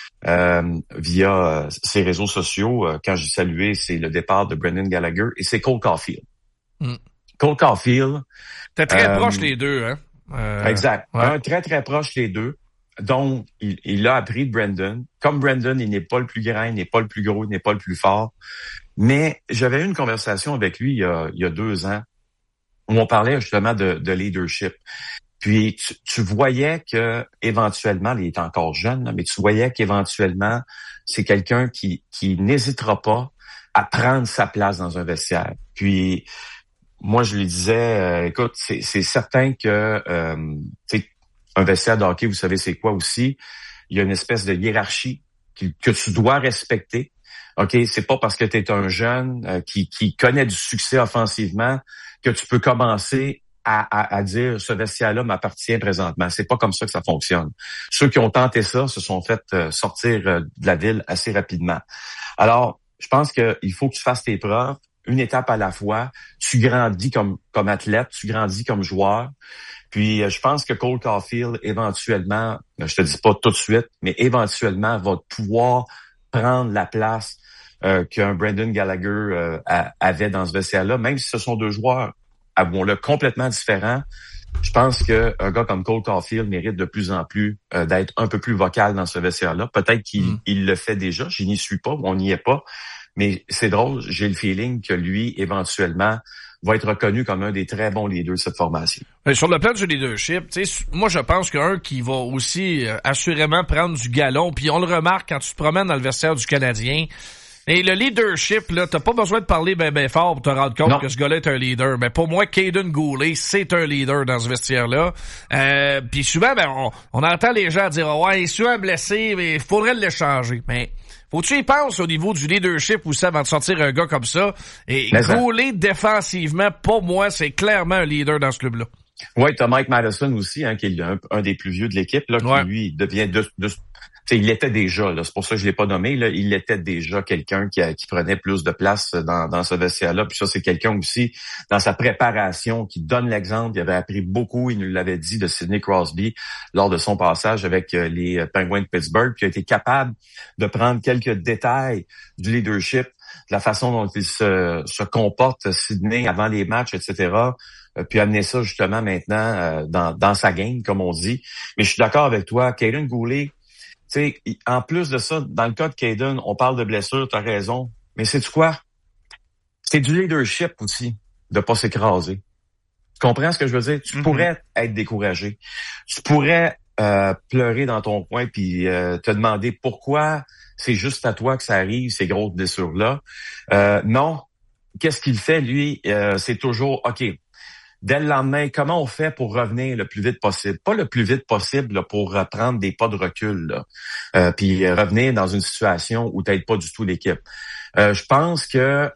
via ses réseaux sociaux. Quand j'ai salué, c'est le départ de Brendan Gallagher et c'est Cole Caulfield. Cole Caulfield. T'es très proche les deux, hein? Exact. Ouais. Très, très proche les deux. Donc, il a appris de Brendan. Comme Brendan, il n'est pas le plus grand, il n'est pas le plus gros, il n'est pas le plus fort. Mais j'avais eu une conversation avec lui il y a 2 ans où on parlait justement de leadership. Puis tu voyais que éventuellement, il est encore jeune, là, mais tu voyais qu'éventuellement, c'est quelqu'un qui n'hésitera pas à prendre sa place dans un vestiaire. Puis moi, je lui disais, écoute, c'est certain que un vestiaire de hockey, vous savez c'est quoi aussi? Il y a une espèce de hiérarchie que tu dois respecter. OK, c'est pas parce que tu es un jeune qui connaît du succès offensivement que tu peux commencer à dire ce vestiaire-là m'appartient présentement. C'est pas comme ça que ça fonctionne. Ceux qui ont tenté ça se sont fait sortir de la ville assez rapidement. Alors, je pense qu'il faut que tu fasses tes preuves, une étape à la fois. Tu grandis comme athlète, tu grandis comme joueur. Puis, je pense que Cole Caulfield, éventuellement, je te dis pas tout de suite, mais éventuellement, va pouvoir prendre la place qu'un Brendan Gallagher avait dans ce vestiaire-là, même si ce sont 2 joueurs, avouons-le, complètement différents. Je pense qu'un gars comme Cole Caulfield mérite de plus en plus d'être un peu plus vocal dans ce vestiaire-là. Peut-être qu'il le fait déjà, je n'y suis pas, on n'y est pas, mais c'est drôle, j'ai le feeling que lui, éventuellement, va être reconnu comme un des très bons leaders de cette formation. Sur le plan du leadership, moi je pense qu'un qui va aussi assurément prendre du galon, puis on le remarque quand tu te promènes dans le vestiaire du Canadien, et le leadership, là, t'as pas besoin de parler ben fort pour te rendre compte que ce gars-là est un leader. Mais pour moi, Caden Goulet, c'est un leader dans ce vestiaire-là. Puis souvent, on entend les gens dire « Ouais, il est souvent blessé, mais il faudrait l'échanger. » Mais faut-tu y penser au niveau du leadership aussi avant de sortir un gars comme ça? Et Goulet, défensivement, pour moi, c'est clairement un leader dans ce club-là. Oui, t'as Mike Madison aussi, hein, qui est un des plus vieux de l'équipe, là, qui lui devient il l'était déjà, là, c'est pour ça que je l'ai pas nommé, là, il était déjà quelqu'un qui prenait plus de place dans ce vestiaire-là. Puis ça, c'est quelqu'un aussi, dans sa préparation, qui donne l'exemple. Il avait appris beaucoup, il nous l'avait dit, de Sidney Crosby lors de son passage avec les Penguins de Pittsburgh, puis il a été capable de prendre quelques détails du leadership, de la façon dont il se comporte, Sidney, avant les matchs, etc., puis amener ça justement maintenant dans sa game, comme on dit. Mais je suis d'accord avec toi, Caden Goulet, tu sais, en plus de ça, dans le cas de Caden, on parle de blessure, t'as raison. Mais sais-tu quoi? C'est du leadership aussi, de pas s'écraser. Tu comprends ce que je veux dire? Tu pourrais être découragé. Tu pourrais pleurer dans ton coin puis te demander pourquoi c'est juste à toi que ça arrive, ces grosses blessures-là. Non. qu'est-ce qu'il fait, lui? C'est toujours, OK, dès le lendemain, comment on fait pour revenir le plus vite possible? Pas le plus vite possible là, pour prendre des pas de recul, là, puis revenir dans une situation où t'aides pas du tout l'équipe. Je pense que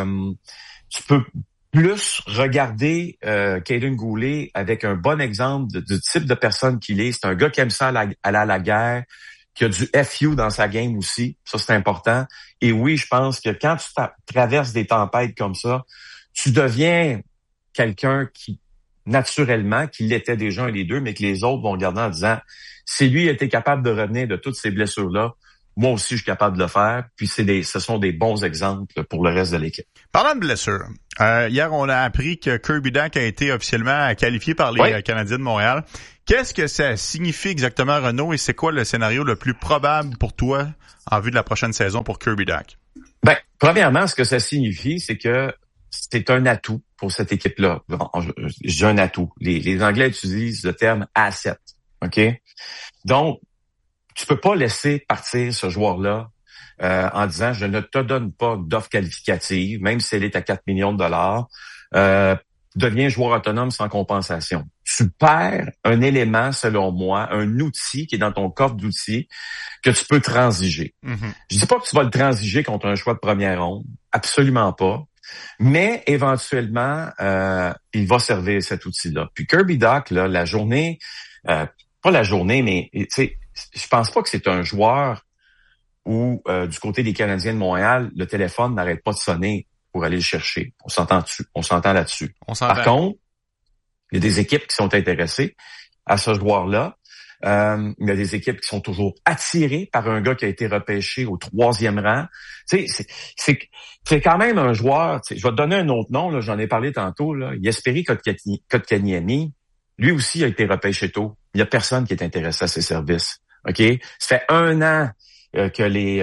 tu peux plus regarder Kaiden Goulet avec un bon exemple du type de personne qu'il est. C'est un gars qui aime ça aller à la guerre, qui a du FU dans sa game aussi. Ça, c'est important. Et oui, je pense que quand tu traverses des tempêtes comme ça, tu deviens quelqu'un qui, naturellement, qui l'était déjà un des deux, mais que les autres vont regarder en disant, si lui était capable de revenir de toutes ces blessures-là, moi aussi, je suis capable de le faire. Puis ce sont des bons exemples pour le reste de l'équipe. Parlant de blessures, hier, on a appris que Kirby Dach a été officiellement qualifié par les Canadiens de Montréal. Qu'est-ce que ça signifie exactement, Renaud, et c'est quoi le scénario le plus probable pour toi en vue de la prochaine saison pour Kirby Dach? Ben, premièrement, ce que ça signifie, c'est que c'est un atout pour cette équipe-là. Bon, je dis un atout. Les Anglais utilisent le terme asset. OK? Donc, tu peux pas laisser partir ce joueur-là en disant « Je ne te donne pas d'offre qualificative, même si elle est à 4 millions de dollars. Deviens joueur autonome sans compensation. » Tu perds un élément, selon moi, un outil qui est dans ton coffre d'outils que tu peux transiger. Mm-hmm. Je dis pas que tu vas le transiger contre un choix de première ronde. Absolument pas. Mais éventuellement, il va servir cet outil-là. Puis Kirby Dach, là, la journée, pas la journée, mais tu sais, je pense pas que c'est un joueur où, du côté des Canadiens de Montréal, le téléphone n'arrête pas de sonner pour aller le chercher. On s'entend là-dessus. Par contre, il y a des équipes qui sont intéressées à ce joueur-là. Il y a des équipes qui sont toujours attirées par un gars qui a été repêché au 3e rang. Tu sais, c'est quand même un joueur. Je vais te donner un autre nom. Là, j'en ai parlé tantôt. Là, Jesperi Kotkaniemi. Lui aussi a été repêché tôt. Il y a personne qui est intéressé à ses services. OK? Ça fait 1 an que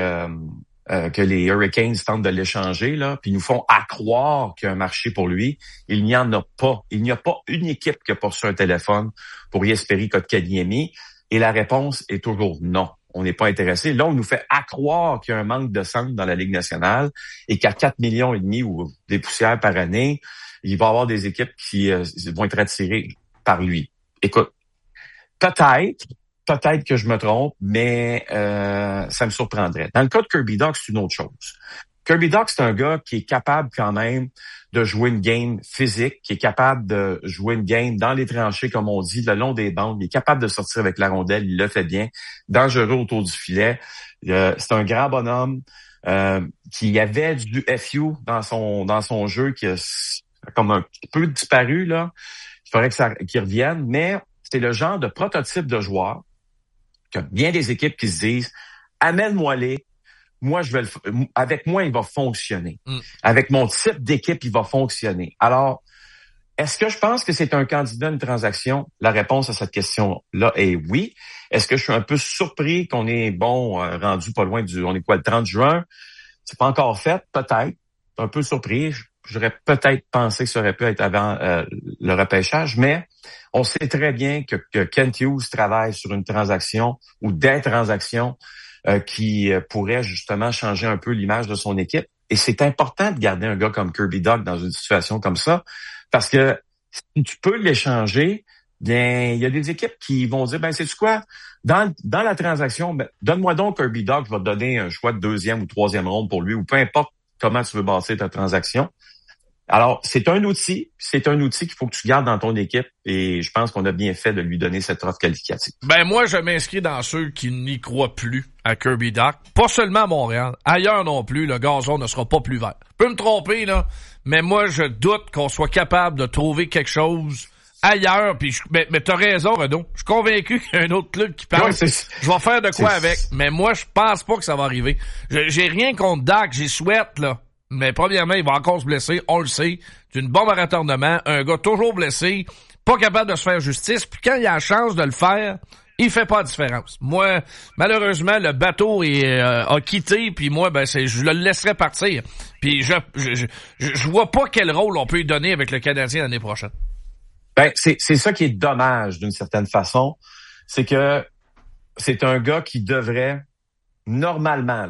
les Hurricanes tentent de l'échanger, là, puis nous font croire qu'il y a un marché pour lui. Il n'y en a pas. Il n'y a pas une équipe qui a reçu un téléphone pour Jesperi Kotkaniemi. Et la réponse est toujours non. On n'est pas intéressé. Là, on nous fait croire qu'il y a un manque de centre dans la Ligue nationale et qu'à 4,5 millions ou des poussières par année, il va y avoir des équipes qui vont être attirées par lui. Écoute, peut-être que je me trompe, mais ça me surprendrait. Dans le cas de Kirby Dach, c'est une autre chose. Kirby Dach, c'est un gars qui est capable quand même de jouer une game physique, qui est capable de jouer une game dans les tranchées, comme on dit, le long des bandes. Il est capable de sortir avec la rondelle, il le fait bien. Dangereux autour du filet. C'est un grand bonhomme qui avait du FU dans son jeu, qui a comme un peu disparu, là. Il faudrait qu'il revienne, mais c'est le genre de prototype de joueur qu'il y a bien des équipes qui se disent « Amène-moi-les, moi, avec moi, il va fonctionner. Avec mon type d'équipe, il va fonctionner. » Alors, est-ce que je pense que c'est un candidat à une transaction? La réponse à cette question-là est oui. Est-ce que je suis un peu surpris qu'on est, rendu pas loin on est quoi, le 30 juin? C'est pas encore fait, peut-être. Un peu surpris. J'aurais peut-être pensé que ça aurait pu être avant le repêchage, mais on sait très bien que Kent Hughes travaille sur une transaction ou des transactions qui pourraient justement changer un peu l'image de son équipe. Et c'est important de garder un gars comme Kirby Dach dans une situation comme ça, parce que si tu peux l'échanger, bien, il y a des équipes qui vont dire, sais-tu quoi? Dans la transaction, donne-moi donc Kirby Dach, je vais te donner un choix de 2e ou 3e ronde pour lui, ou peu importe comment tu veux bâtir ta transaction. Alors, c'est un outil qu'il faut que tu gardes dans ton équipe et je pense qu'on a bien fait de lui donner cette offre qualificative. Moi, je m'inscris dans ceux qui n'y croient plus à Kirby Dach. Pas seulement à Montréal. Ailleurs non plus, le gazon ne sera pas plus vert. Je peux me tromper, là, mais moi, je doute qu'on soit capable de trouver quelque chose ailleurs. Puis mais t'as raison, Renaud. Je suis convaincu qu'il y a un autre club qui parle. Je vais faire de quoi avec. Mais moi, je pense pas que ça va arriver. J'ai rien contre Dach, j'y souhaite, là. Mais premièrement, il va encore se blesser, on le sait. C'est une bombe à retardement, un gars toujours blessé, pas capable de se faire justice, puis quand il a la chance de le faire, il fait pas la différence. Moi, malheureusement, le bateau a quitté, puis moi, je le laisserai partir. Puis je vois pas quel rôle on peut lui donner avec le Canadien l'année prochaine. C'est ça qui est dommage d'une certaine façon, c'est que c'est un gars qui devrait, normalement, là,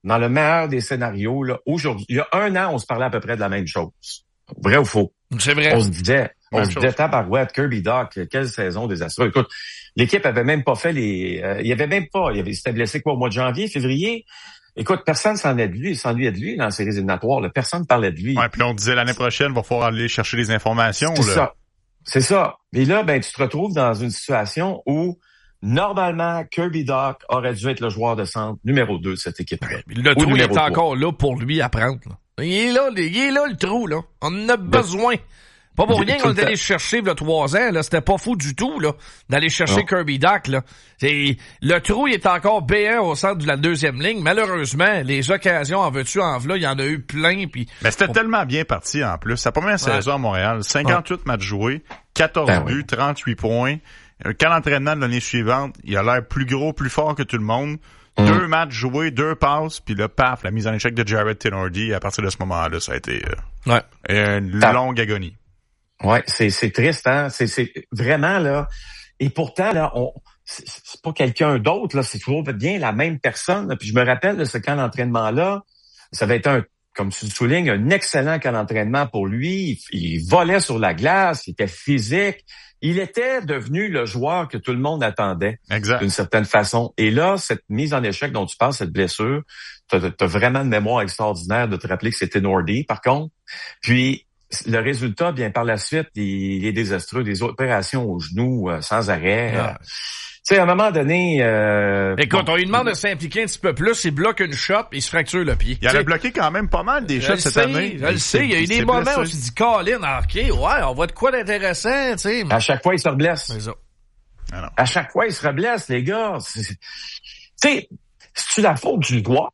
dans le meilleur des scénarios, là, aujourd'hui, il y a 1 an, on se parlait à peu près de la même chose. Vrai ou faux? C'est vrai. On se disait, tabarouette, Kirby Dach, quelle saison désastreuse. Écoute, l'équipe avait même pas fait il s'était blessé quoi, au mois de janvier, février? Écoute, personne s'ennuyait de lui dans les séries éliminatoires, là. Personne parlait de lui. Ouais, puis on disait l'année prochaine, il va falloir aller chercher les informations, C'est ça. Et là, tu te retrouves dans une situation où, normalement, Kirby Dach aurait dû être le joueur de centre numéro 2 de cette équipe-là. Le trou est encore là pour lui à prendre, là. Il est là, le trou, là. On en a besoin. Pas pour rien qu'on est allé chercher il y a 3 ans, là. C'était pas fou du tout, là, d'aller chercher Kirby Dach, là. Le trou, il est encore B1 au centre de la 2e ligne. Malheureusement, les occasions en veux-tu, en v'là, il y en a eu plein, puis. Mais c'était tellement bien parti, en plus. Sa première saison à Montréal, 58 matchs joués, 14 buts, 38 points. Un camp d'entraînement de l'année suivante, il a l'air plus gros, plus fort que tout le monde. 2 matchs joués, 2 passes, puis là, paf, la mise en échec de Jared Tenordi. À partir de ce moment-là, ça a été une longue agonie. Ouais, c'est triste, hein. C'est vraiment, là. Et pourtant, là, c'est pas quelqu'un d'autre, là. C'est toujours bien la même personne, là. Puis je me rappelle de ce camp d'entraînement-là. Ça va être comme tu le soulignes, un excellent camp d'entraînement pour lui. Il volait sur la glace, il était physique. Il était devenu le joueur que tout le monde attendait. Exact. D'une certaine façon. Et là, cette mise en échec dont tu parles, cette blessure, t'as vraiment une mémoire extraordinaire de te rappeler que c'était Nordy, par contre. Puis, le résultat, bien par la suite, il est désastreux. Des opérations au genou sans arrêt. Tu sais, à un moment donné... Écoute, on lui demande de s'impliquer un petit peu plus, il bloque une shot, il se fracture le pied. Il a bloqué quand même pas mal des shots cette année. Je le sais, il y a eu des moments où on se dit, Colin, OK, on voit de quoi d'intéressant, tu sais. À chaque fois, il se reblesse. C'est ça. À chaque fois, il se reblesse, les gars. Tu sais, c'est-tu la faute du joueur?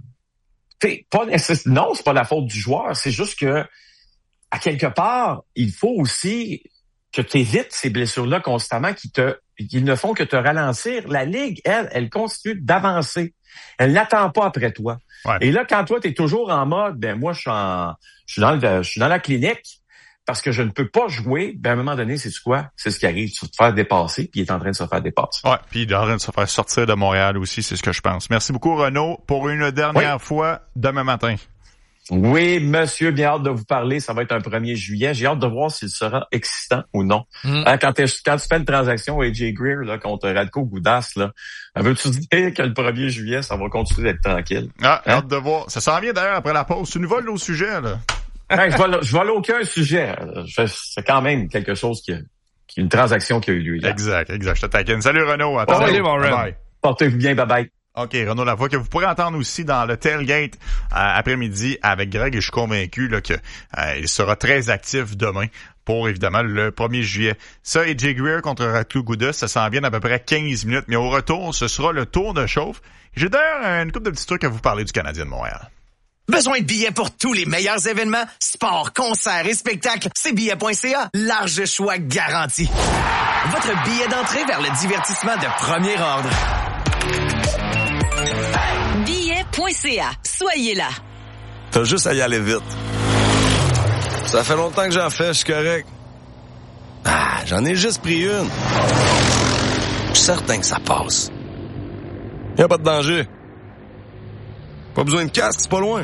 Non, c'est pas la faute du joueur. C'est juste que, à quelque part, il faut aussi que tu évites ces blessures-là constamment qui ne font que te ralentir. La Ligue, elle continue d'avancer. Elle n'attend pas après toi. Ouais. Et là, quand toi, tu es toujours en mode, moi, je suis dans la clinique parce que je ne peux pas jouer, à un moment donné, c'est quoi? C'est ce qui arrive. Tu vas te faire dépasser, puis il est en train de se faire dépasser. Ouais, puis il est en train de se faire sortir de Montréal aussi, c'est ce que je pense. Merci beaucoup, Renaud, pour une dernière fois demain matin. Oui, monsieur, bien hâte de vous parler. Ça va être un 1er juillet. J'ai hâte de voir s'il sera excitant ou non. Quand tu fais une transaction AJ Greer là, contre Radko Gudas, là, veux-tu dire que le 1er juillet, ça va continuer d'être tranquille? Hâte de voir. Ça s'en vient d'ailleurs après la pause. Tu nous voles nos sujets, là. Je vole aucun sujet. C'est quand même quelque chose une transaction qui a eu lieu hier. Exact. Je te taquine. Salut Renaud. Salut mon Ren. Portez-vous bien. Bye-bye. OK, Renaud Lavoie, que vous pourrez entendre aussi dans le tailgate après-midi avec Greg, et je suis convaincu là, que il sera très actif demain pour, évidemment, le 1er juillet. Ça, AJ Greer contre Radko Gudas, ça s'en vient d'à peu près 15 minutes, mais au retour, ce sera le tour de chauffe. J'ai d'ailleurs une couple de petits trucs à vous parler du Canadien de Montréal. Besoin de billets pour tous les meilleurs événements, sports, concerts et spectacles? C'est billet.ca. Large choix garanti. Votre billet d'entrée vers le divertissement de premier ordre. Billet.ca. Soyez là. T'as juste à y aller vite. Ça fait longtemps que j'en fais, je suis correct. J'en ai juste pris une. Je suis certain que ça passe. Y a pas de danger. Pas besoin de casque, c'est pas loin.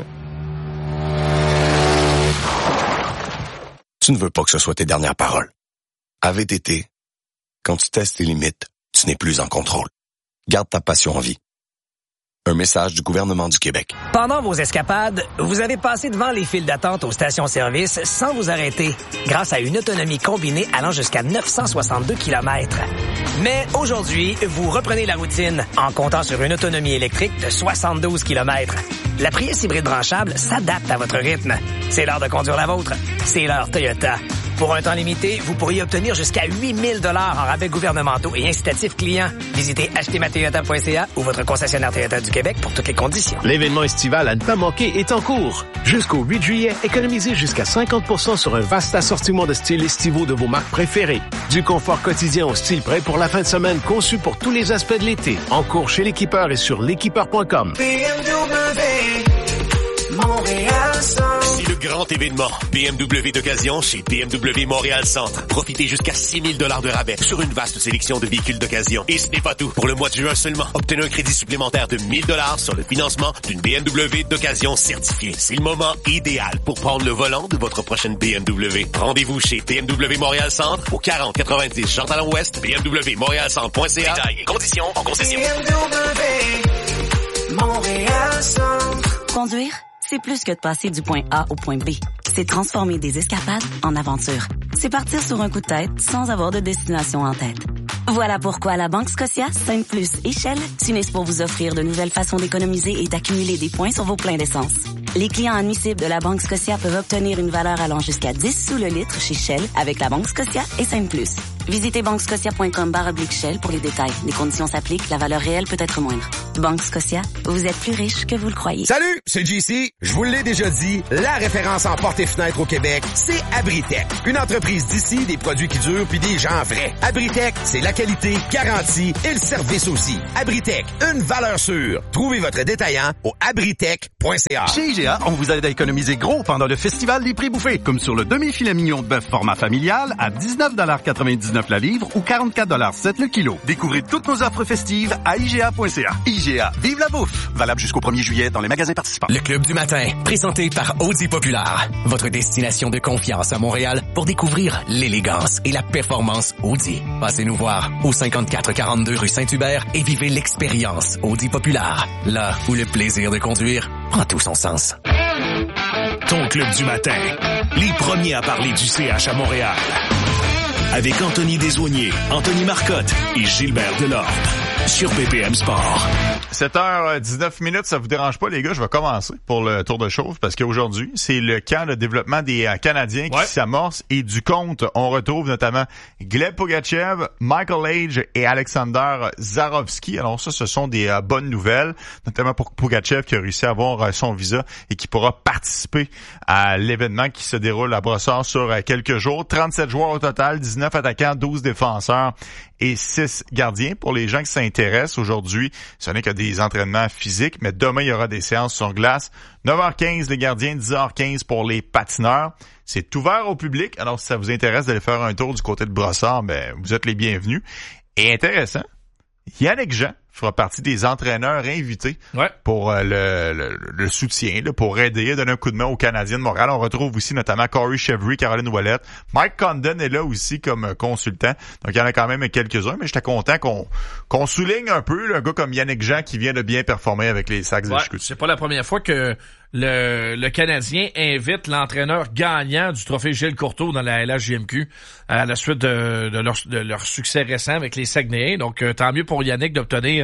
Tu ne veux pas que ce soit tes dernières paroles. À VTT, quand tu testes tes limites, tu n'es plus en contrôle. Garde ta passion en vie. Un message du gouvernement du Québec. Pendant vos escapades, vous avez passé devant les files d'attente aux stations-service sans vous arrêter, grâce à une autonomie combinée allant jusqu'à 962 km. Mais aujourd'hui, vous reprenez la routine en comptant sur une autonomie électrique de 72 km. La Prius hybride branchable s'adapte à votre rythme. C'est l'heure de conduire la vôtre. C'est l'heure Toyota. Pour un temps limité, vous pourriez obtenir jusqu'à 8 000 $ en rabais gouvernementaux et incitatifs clients. Visitez achetezmatoyota.ca ou votre concessionnaire Toyota du Québec pour toutes les conditions. L'événement estival à ne pas manquer est en cours. Jusqu'au 8 juillet, économisez jusqu'à 50% sur un vaste assortiment de styles estivaux de vos marques préférées. Du confort quotidien au style prêt pour la fin de semaine conçu pour tous les aspects de l'été. En cours chez l'équipeur et sur l'équipeur.com. BMW, Montréal Centre. Si le grand Grand événement. BMW d'occasion chez BMW Montréal Centre. Profitez jusqu'à 6 000 $ de rabais sur une vaste sélection de véhicules d'occasion. Et ce n'est pas tout. Pour le mois de juin seulement, obtenez un crédit supplémentaire de 1 000 $ sur le financement d'une BMW d'occasion certifiée. C'est le moment idéal pour prendre le volant de votre prochaine BMW. Rendez-vous chez BMW Montréal Centre au 4090 Jean-Talon-Ouest, bmwmontrealcentre.ca. Détails et conditions en concession. BMW Montréal Centre. Conduire, c'est plus que de passer du point A au point B. C'est transformer des escapades en aventures. C'est partir sur un coup de tête sans avoir de destination en tête. Voilà pourquoi la Banque Scotia, Sainte-Plus et Shell s'unissent pour vous offrir de nouvelles façons d'économiser et d'accumuler des points sur vos pleins d'essence. Les clients admissibles de la Banque Scotia peuvent obtenir une valeur allant jusqu'à 10 sous le litre chez Shell avec la Banque Scotia et Sainte-Plus. Visitez banquescotia.com/Shell pour les détails. Les conditions s'appliquent, la valeur réelle peut être moindre. Banque Scotia, vous êtes plus riche que vous le croyez. Salut, c'est JC. Je vous l'ai déjà dit, la référence en portes et fenêtres au Québec, c'est Abritech. Une entreprise d'ici, des produits qui durent puis des gens vrais. Abritech, c'est la qualité garantie et le service aussi. Abritech, une valeur sûre. Trouvez votre détaillant au abritech.ca. Chez IGA, on vous aide à économiser gros pendant le festival des prix bouffés, comme sur le demi-filet mignon de bœuf format familial à 19,99 la livre ou 44,7 le kilo. Découvrez toutes nos offres festives à IGA.ca. IGA, vive la bouffe! Valable jusqu'au 1er juillet dans les magasins participants. Le Club du matin, présenté par Audi Populaire. Votre destination de confiance à Montréal pour découvrir l'élégance et la performance Audi. Passez nous voir au 5442 rue Saint-Hubert et vivez l'expérience Audi Populaire. Là où le plaisir de conduire prend tout son sens. Ton Club du matin. Les premiers à parler du CH à Montréal. Avec Anthony Desaulniers, Anthony Marcotte et Gilbert Delorme. Sur BPM Sport. 7h19, ça vous dérange pas, les gars? Je vais commencer pour le tour de chauffe parce qu'aujourd'hui, c'est le camp de développement des Canadiens qui s'amorce et du compte, on retrouve notamment Gleb Pogachev, Michael Age et Alexander Zarovski. Alors ça, ce sont des bonnes nouvelles, notamment pour Pogachev qui a réussi à avoir son visa et qui pourra participer à l'événement qui se déroule à Brossard sur quelques jours. 37 joueurs au total, 19 attaquants, 12 défenseurs et 6 gardiens. Pour les gens qui s'intéressent aujourd'hui, ce n'est que des entraînements physiques, mais demain, il y aura des séances sur glace. 9h15 les gardiens, 10h15 pour les patineurs. C'est ouvert au public, alors si ça vous intéresse d'aller faire un tour du côté de Brossard, ben vous êtes les bienvenus. Et intéressant, Yannick Jean fera partie des entraîneurs invités pour le soutien, là, pour aider, donner un coup de main aux Canadiens de Montréal. On retrouve aussi notamment Corey Chevry, Caroline Ouellette. Mike Condon est là aussi comme consultant. Donc, il y en a quand même quelques-uns, mais j'étais content qu'on souligne un peu un gars comme Yannick Jean qui vient de bien performer avec les Sacs de Chicoutimi. C'est pas la première fois que le Canadien invite l'entraîneur gagnant du trophée Gilles Courteau dans la LHJMQ à la suite de leur succès récent avec les Saguenayens. Donc, tant mieux pour Yannick d'obtenir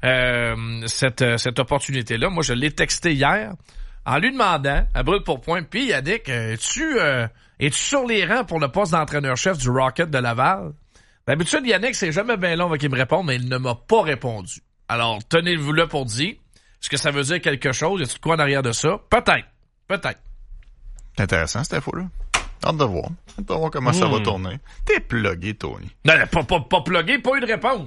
cette opportunité-là. Moi, je l'ai texté hier en lui demandant, à brûle pour point, puis Yannick, es-tu sur les rangs pour le poste d'entraîneur-chef du Rocket de Laval? D'habitude, Yannick, c'est jamais bien long avant qu'il me réponde, mais il ne m'a pas répondu. Alors, tenez-vous là pour dire, est-ce que ça veut dire quelque chose? Y a-t-il de quoi en arrière de ça? Peut-être. C'est intéressant, cette info-là. Hâte de voir. Hâte de voir comment ça va tourner. T'es plugué, Tony. Non, pas plugué, pas eu de réponse.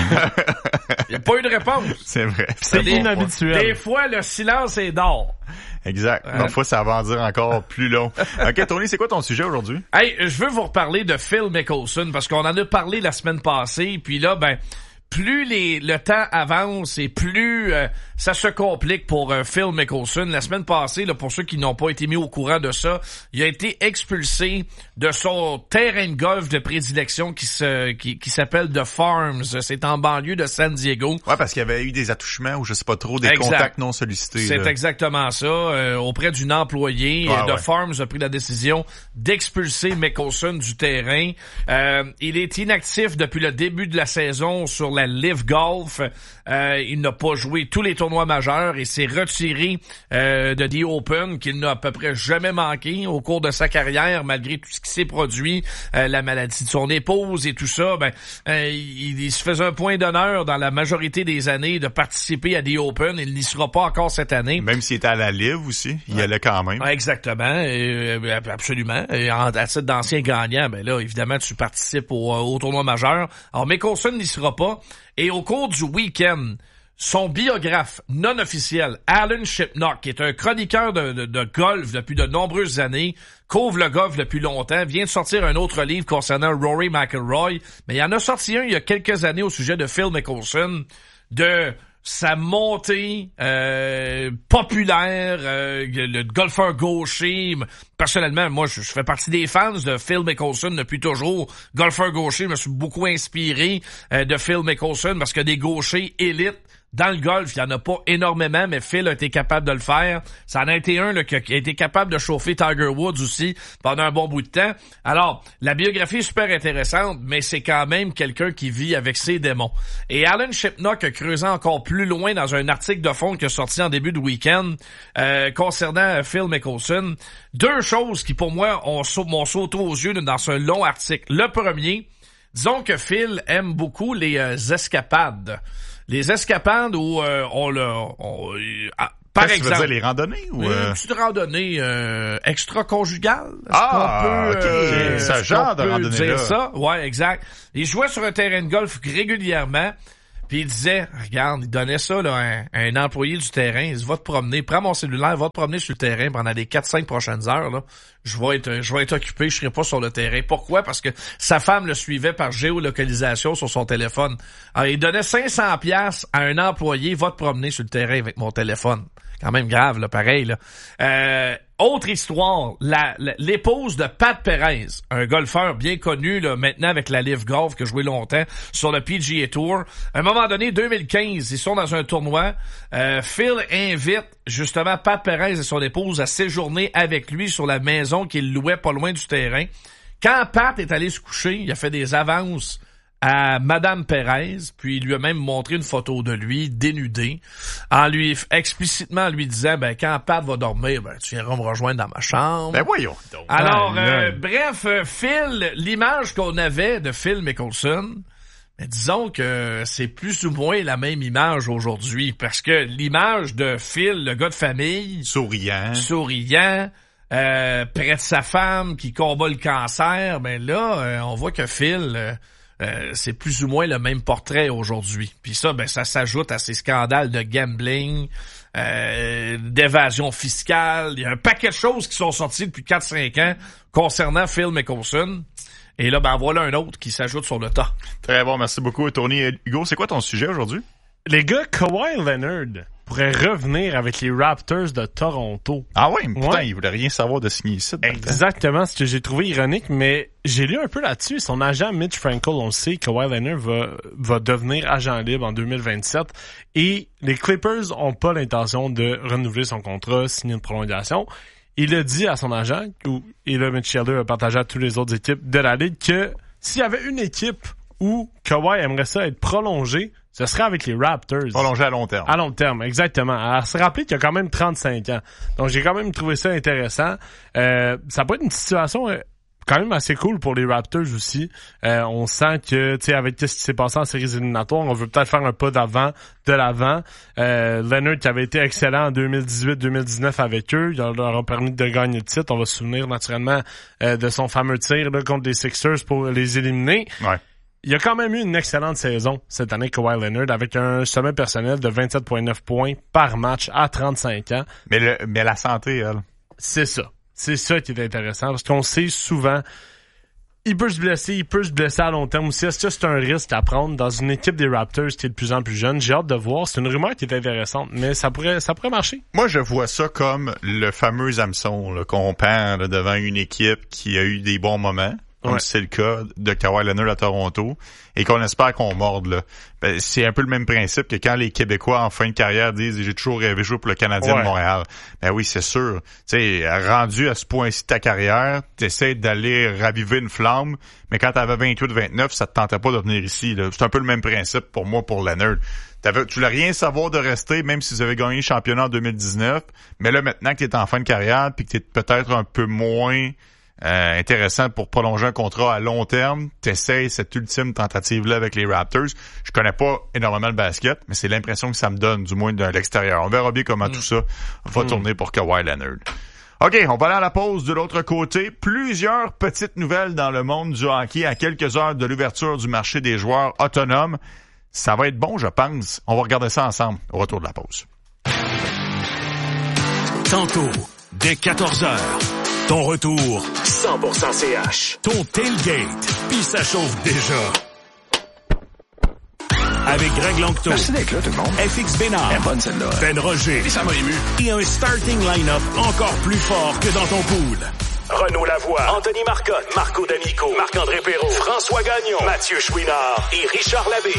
Il n'y a pas eu de réponse. C'est vrai. C'est inhabituel. Des fois, le silence est d'or. Exact. Une fois, ça va en dire encore plus long. OK, Tony, c'est quoi ton sujet aujourd'hui? Hey, je veux vous reparler de Phil Mickelson parce qu'on en a parlé la semaine passée. Puis là, plus le temps avance et plus ça se complique pour Phil Mickelson. La semaine passée, là, pour ceux qui n'ont pas été mis au courant de ça, il a été expulsé de son terrain de golf de prédilection qui s'appelle The Farms. C'est en banlieue de San Diego. Ouais, parce qu'il y avait eu des attouchements ou je sais pas trop, des contacts non sollicités. C'est exactement ça. Auprès d'une employée, The Farms a pris la décision d'expulser Mickelson du terrain. Il est inactif depuis le début de la saison sur la Live Golf. Il n'a pas joué tous les tournois majeurs et s'est retiré de The Open qu'il n'a à peu près jamais manqué au cours de sa carrière, malgré tout ce qui s'est produit, la maladie de son épouse et tout ça. Il se faisait un point d'honneur dans la majorité des années de participer à The Open. Il n'y sera pas encore cette année. Même s'il était à la Live aussi, il y allait quand même. Exactement, absolument. Et à titre d'ancien gagnant, là, évidemment, tu participes au tournoi majeur. Alors, Mickelson n'y sera pas. Et au cours du week-end, son biographe non officiel, Alan Shipnock, qui est un chroniqueur de golf depuis de nombreuses années, couvre le golf depuis longtemps, vient de sortir un autre livre concernant Rory McIlroy, mais il en a sorti un il y a quelques années au sujet de Phil Mickelson, de sa montée populaire, le golfeur gaucher. Personnellement, moi, je fais partie des fans de Phil Mickelson depuis toujours. Golfeur gaucher, je me suis beaucoup inspiré de Phil Mickelson parce que des gauchers élites dans le golf, il y en a pas énormément, mais Phil a été capable de le faire. Ça en a été un là, qui a été capable de chauffer Tiger Woods aussi pendant un bon bout de temps. Alors, la biographie est super intéressante, mais c'est quand même quelqu'un qui vit avec ses démons. Et Alan Shipnock a creusé encore plus loin dans un article de fond qui est sorti en début de week-end concernant Phil Mickelson. Deux choses qui, pour moi, m'ont sauté aux yeux dans ce long article. Le premier, disons que Phil aime beaucoup les escapades. Les escapades où par exemple, tu veux dire les randonnées ou une petite randonnée extra-conjugale. OK. Ce genre de randonnée là. Ça? Ouais, exact. Il jouait sur un terrain de golf régulièrement. Puis il disait, regarde, il donnait ça là, à un employé du terrain, il dit, va te promener, prends mon cellulaire, va te promener sur le terrain pendant les 4-5 prochaines heures, là. Je vais être occupé, je serai pas sur le terrain. Pourquoi? Parce que sa femme le suivait par géolocalisation sur son téléphone. Alors, il donnait 500$ à un employé, va te promener sur le terrain avec mon téléphone. Quand même grave, là, pareil, là. Autre histoire, l'épouse de Pat Perez, un golfeur bien connu là maintenant avec la Live Golf qui a joué longtemps sur le PGA Tour. À un moment donné, 2015, ils sont dans un tournoi. Phil invite justement Pat Perez et son épouse à séjourner avec lui sur la maison qu'il louait pas loin du terrain. Quand Pat est allé se coucher, il a fait des avances à Madame Perez, puis il lui a même montré une photo de lui dénudé, en lui explicitement lui disant quand Pat va dormir, tu viendras me rejoindre dans ma chambre. Ben voyons donc. Alors bref, Phil, l'image qu'on avait de Phil Mickelson, disons que c'est plus ou moins la même image aujourd'hui, parce que l'image de Phil, le gars de famille, souriant, près de sa femme qui combat le cancer, on voit que Phil c'est plus ou moins le même portrait aujourd'hui. Puis ça, ça s'ajoute à ces scandales de gambling, d'évasion fiscale. Il y a un paquet de choses qui sont sorties depuis 4-5 ans concernant Phil Mickelson. Et là, voilà un autre qui s'ajoute sur le tas. Très bon, merci beaucoup, Tony. Hugo, c'est quoi ton sujet aujourd'hui? Les gars, Kawhi Leonard pourrait revenir avec les Raptors de Toronto. Ah ouais, mais putain, il voulait rien savoir de signer ici. Exactement, ce que j'ai trouvé ironique, mais j'ai lu un peu là-dessus. Son agent Mitch Frankel, on le sait, Kawhi Leonard va devenir agent libre en 2027 et les Clippers ont pas l'intention de renouveler son contrat, signer une prolongation. Il a dit à son agent, et là Mitch Scheller a partagé à toutes les autres équipes de la Ligue, que s'il y avait une équipe où Kawhi aimerait ça être prolongé, ce serait avec les Raptors. Prolongé à long terme. À long terme, exactement. Alors, se rappeler qu'il a quand même 35 ans. Donc, j'ai quand même trouvé ça intéressant. Ça peut être une situation quand même assez cool pour les Raptors aussi. On sent que, tu sais, avec ce qui s'est passé en séries éliminatoires, on veut peut-être faire un pas de l'avant. Leonard qui avait été excellent en 2018-2019 avec eux, il leur a permis de gagner le titre. On va se souvenir naturellement de son fameux tir là, contre les Sixers pour les éliminer. Ouais. Il a quand même eu une excellente saison cette année, Kawhi Leonard, avec un sommet personnel de 27,9 points par match à 35 ans. Mais la santé, elle. C'est ça. C'est ça qui est intéressant, parce qu'on sait souvent, il peut se blesser à long terme aussi. Est-ce que c'est un risque à prendre dans une équipe des Raptors qui est de plus en plus jeune? J'ai hâte de voir. C'est une rumeur qui est intéressante, mais ça pourrait marcher. Moi, je vois ça comme le fameux hameçon là, qu'on perd là, devant une équipe qui a eu des bons moments. Comme c'est le cas de Kawhi Leonard à Toronto, et qu'on espère qu'on morde, là. C'est un peu le même principe que quand les Québécois en fin de carrière disent « J'ai toujours rêvé jouer pour le Canadien de Montréal ». Ben oui, c'est sûr. Tu sais, rendu à ce point-ci de ta carrière, t'essaies d'aller raviver une flamme, mais quand t'avais 28-29, ça te tentait pas de venir ici, là. C'est un peu le même principe pour moi, pour Leonard. Tu voulais rien savoir de rester, même si vous avez gagné le championnat en 2019, mais là, maintenant que t'es en fin de carrière, puis que t'es peut-être un peu moins... intéressant pour prolonger un contrat à long terme, t'essayes cette ultime tentative-là avec les Raptors. Je connais pas énormément le basket, mais c'est l'impression que ça me donne, du moins de l'extérieur. On verra bien comment tout ça va tourner pour Kawhi Leonard. OK, on va aller à la pause de l'autre côté. Plusieurs petites nouvelles dans le monde du hockey à quelques heures de l'ouverture du marché des joueurs autonomes. Ça va être bon, je pense. On va regarder ça ensemble au retour de la pause. Tantôt, dès 14h, ton retour 100% CH. Ton tailgate, puis ça chauffe déjà. Avec Greg Longto. Merci d'être là, tout le monde. FX Bénard. Elle est bonne, celle-là. Ben Roger. Et ça m'a ému. Et un starting line-up encore plus fort que dans ton pool. Renaud Lavoie, Anthony Marcotte, Marco D'Amico, Marc-André Perrault, François Gagnon, Mathieu Chouinard et Richard Labbé.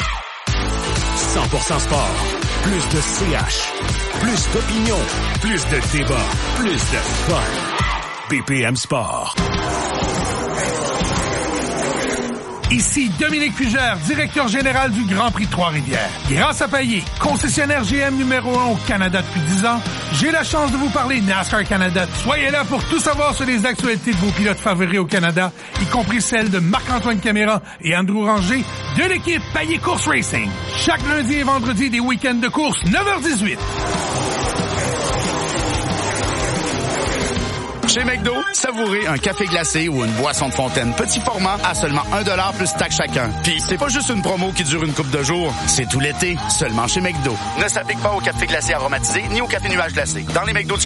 100% sport. Plus de CH. Plus d'opinion. Plus de débat. Plus de fun. BPM Sport. Ici Dominique Fugère, directeur général du Grand Prix de Trois-Rivières. Grâce à Payet, concessionnaire GM numéro 1 au Canada depuis 10 ans, j'ai la chance de vous parler NASCAR Canada. Soyez là pour tout savoir sur les actualités de vos pilotes favoris au Canada, y compris celles de Marc-Antoine Caméra et Andrew Ranger de l'équipe Payet Course Racing. Chaque lundi et vendredi des week-ends de course, 9h18. Chez McDo, savourez un café glacé ou une boisson de fontaine petit format à seulement 1$ plus taxe chacun. Puis c'est pas juste une promo qui dure une couple de jours, c'est tout l'été, seulement chez McDo. Ne s'applique pas au café glacé aromatisé ni au café nuage glacé. Dans les McDo du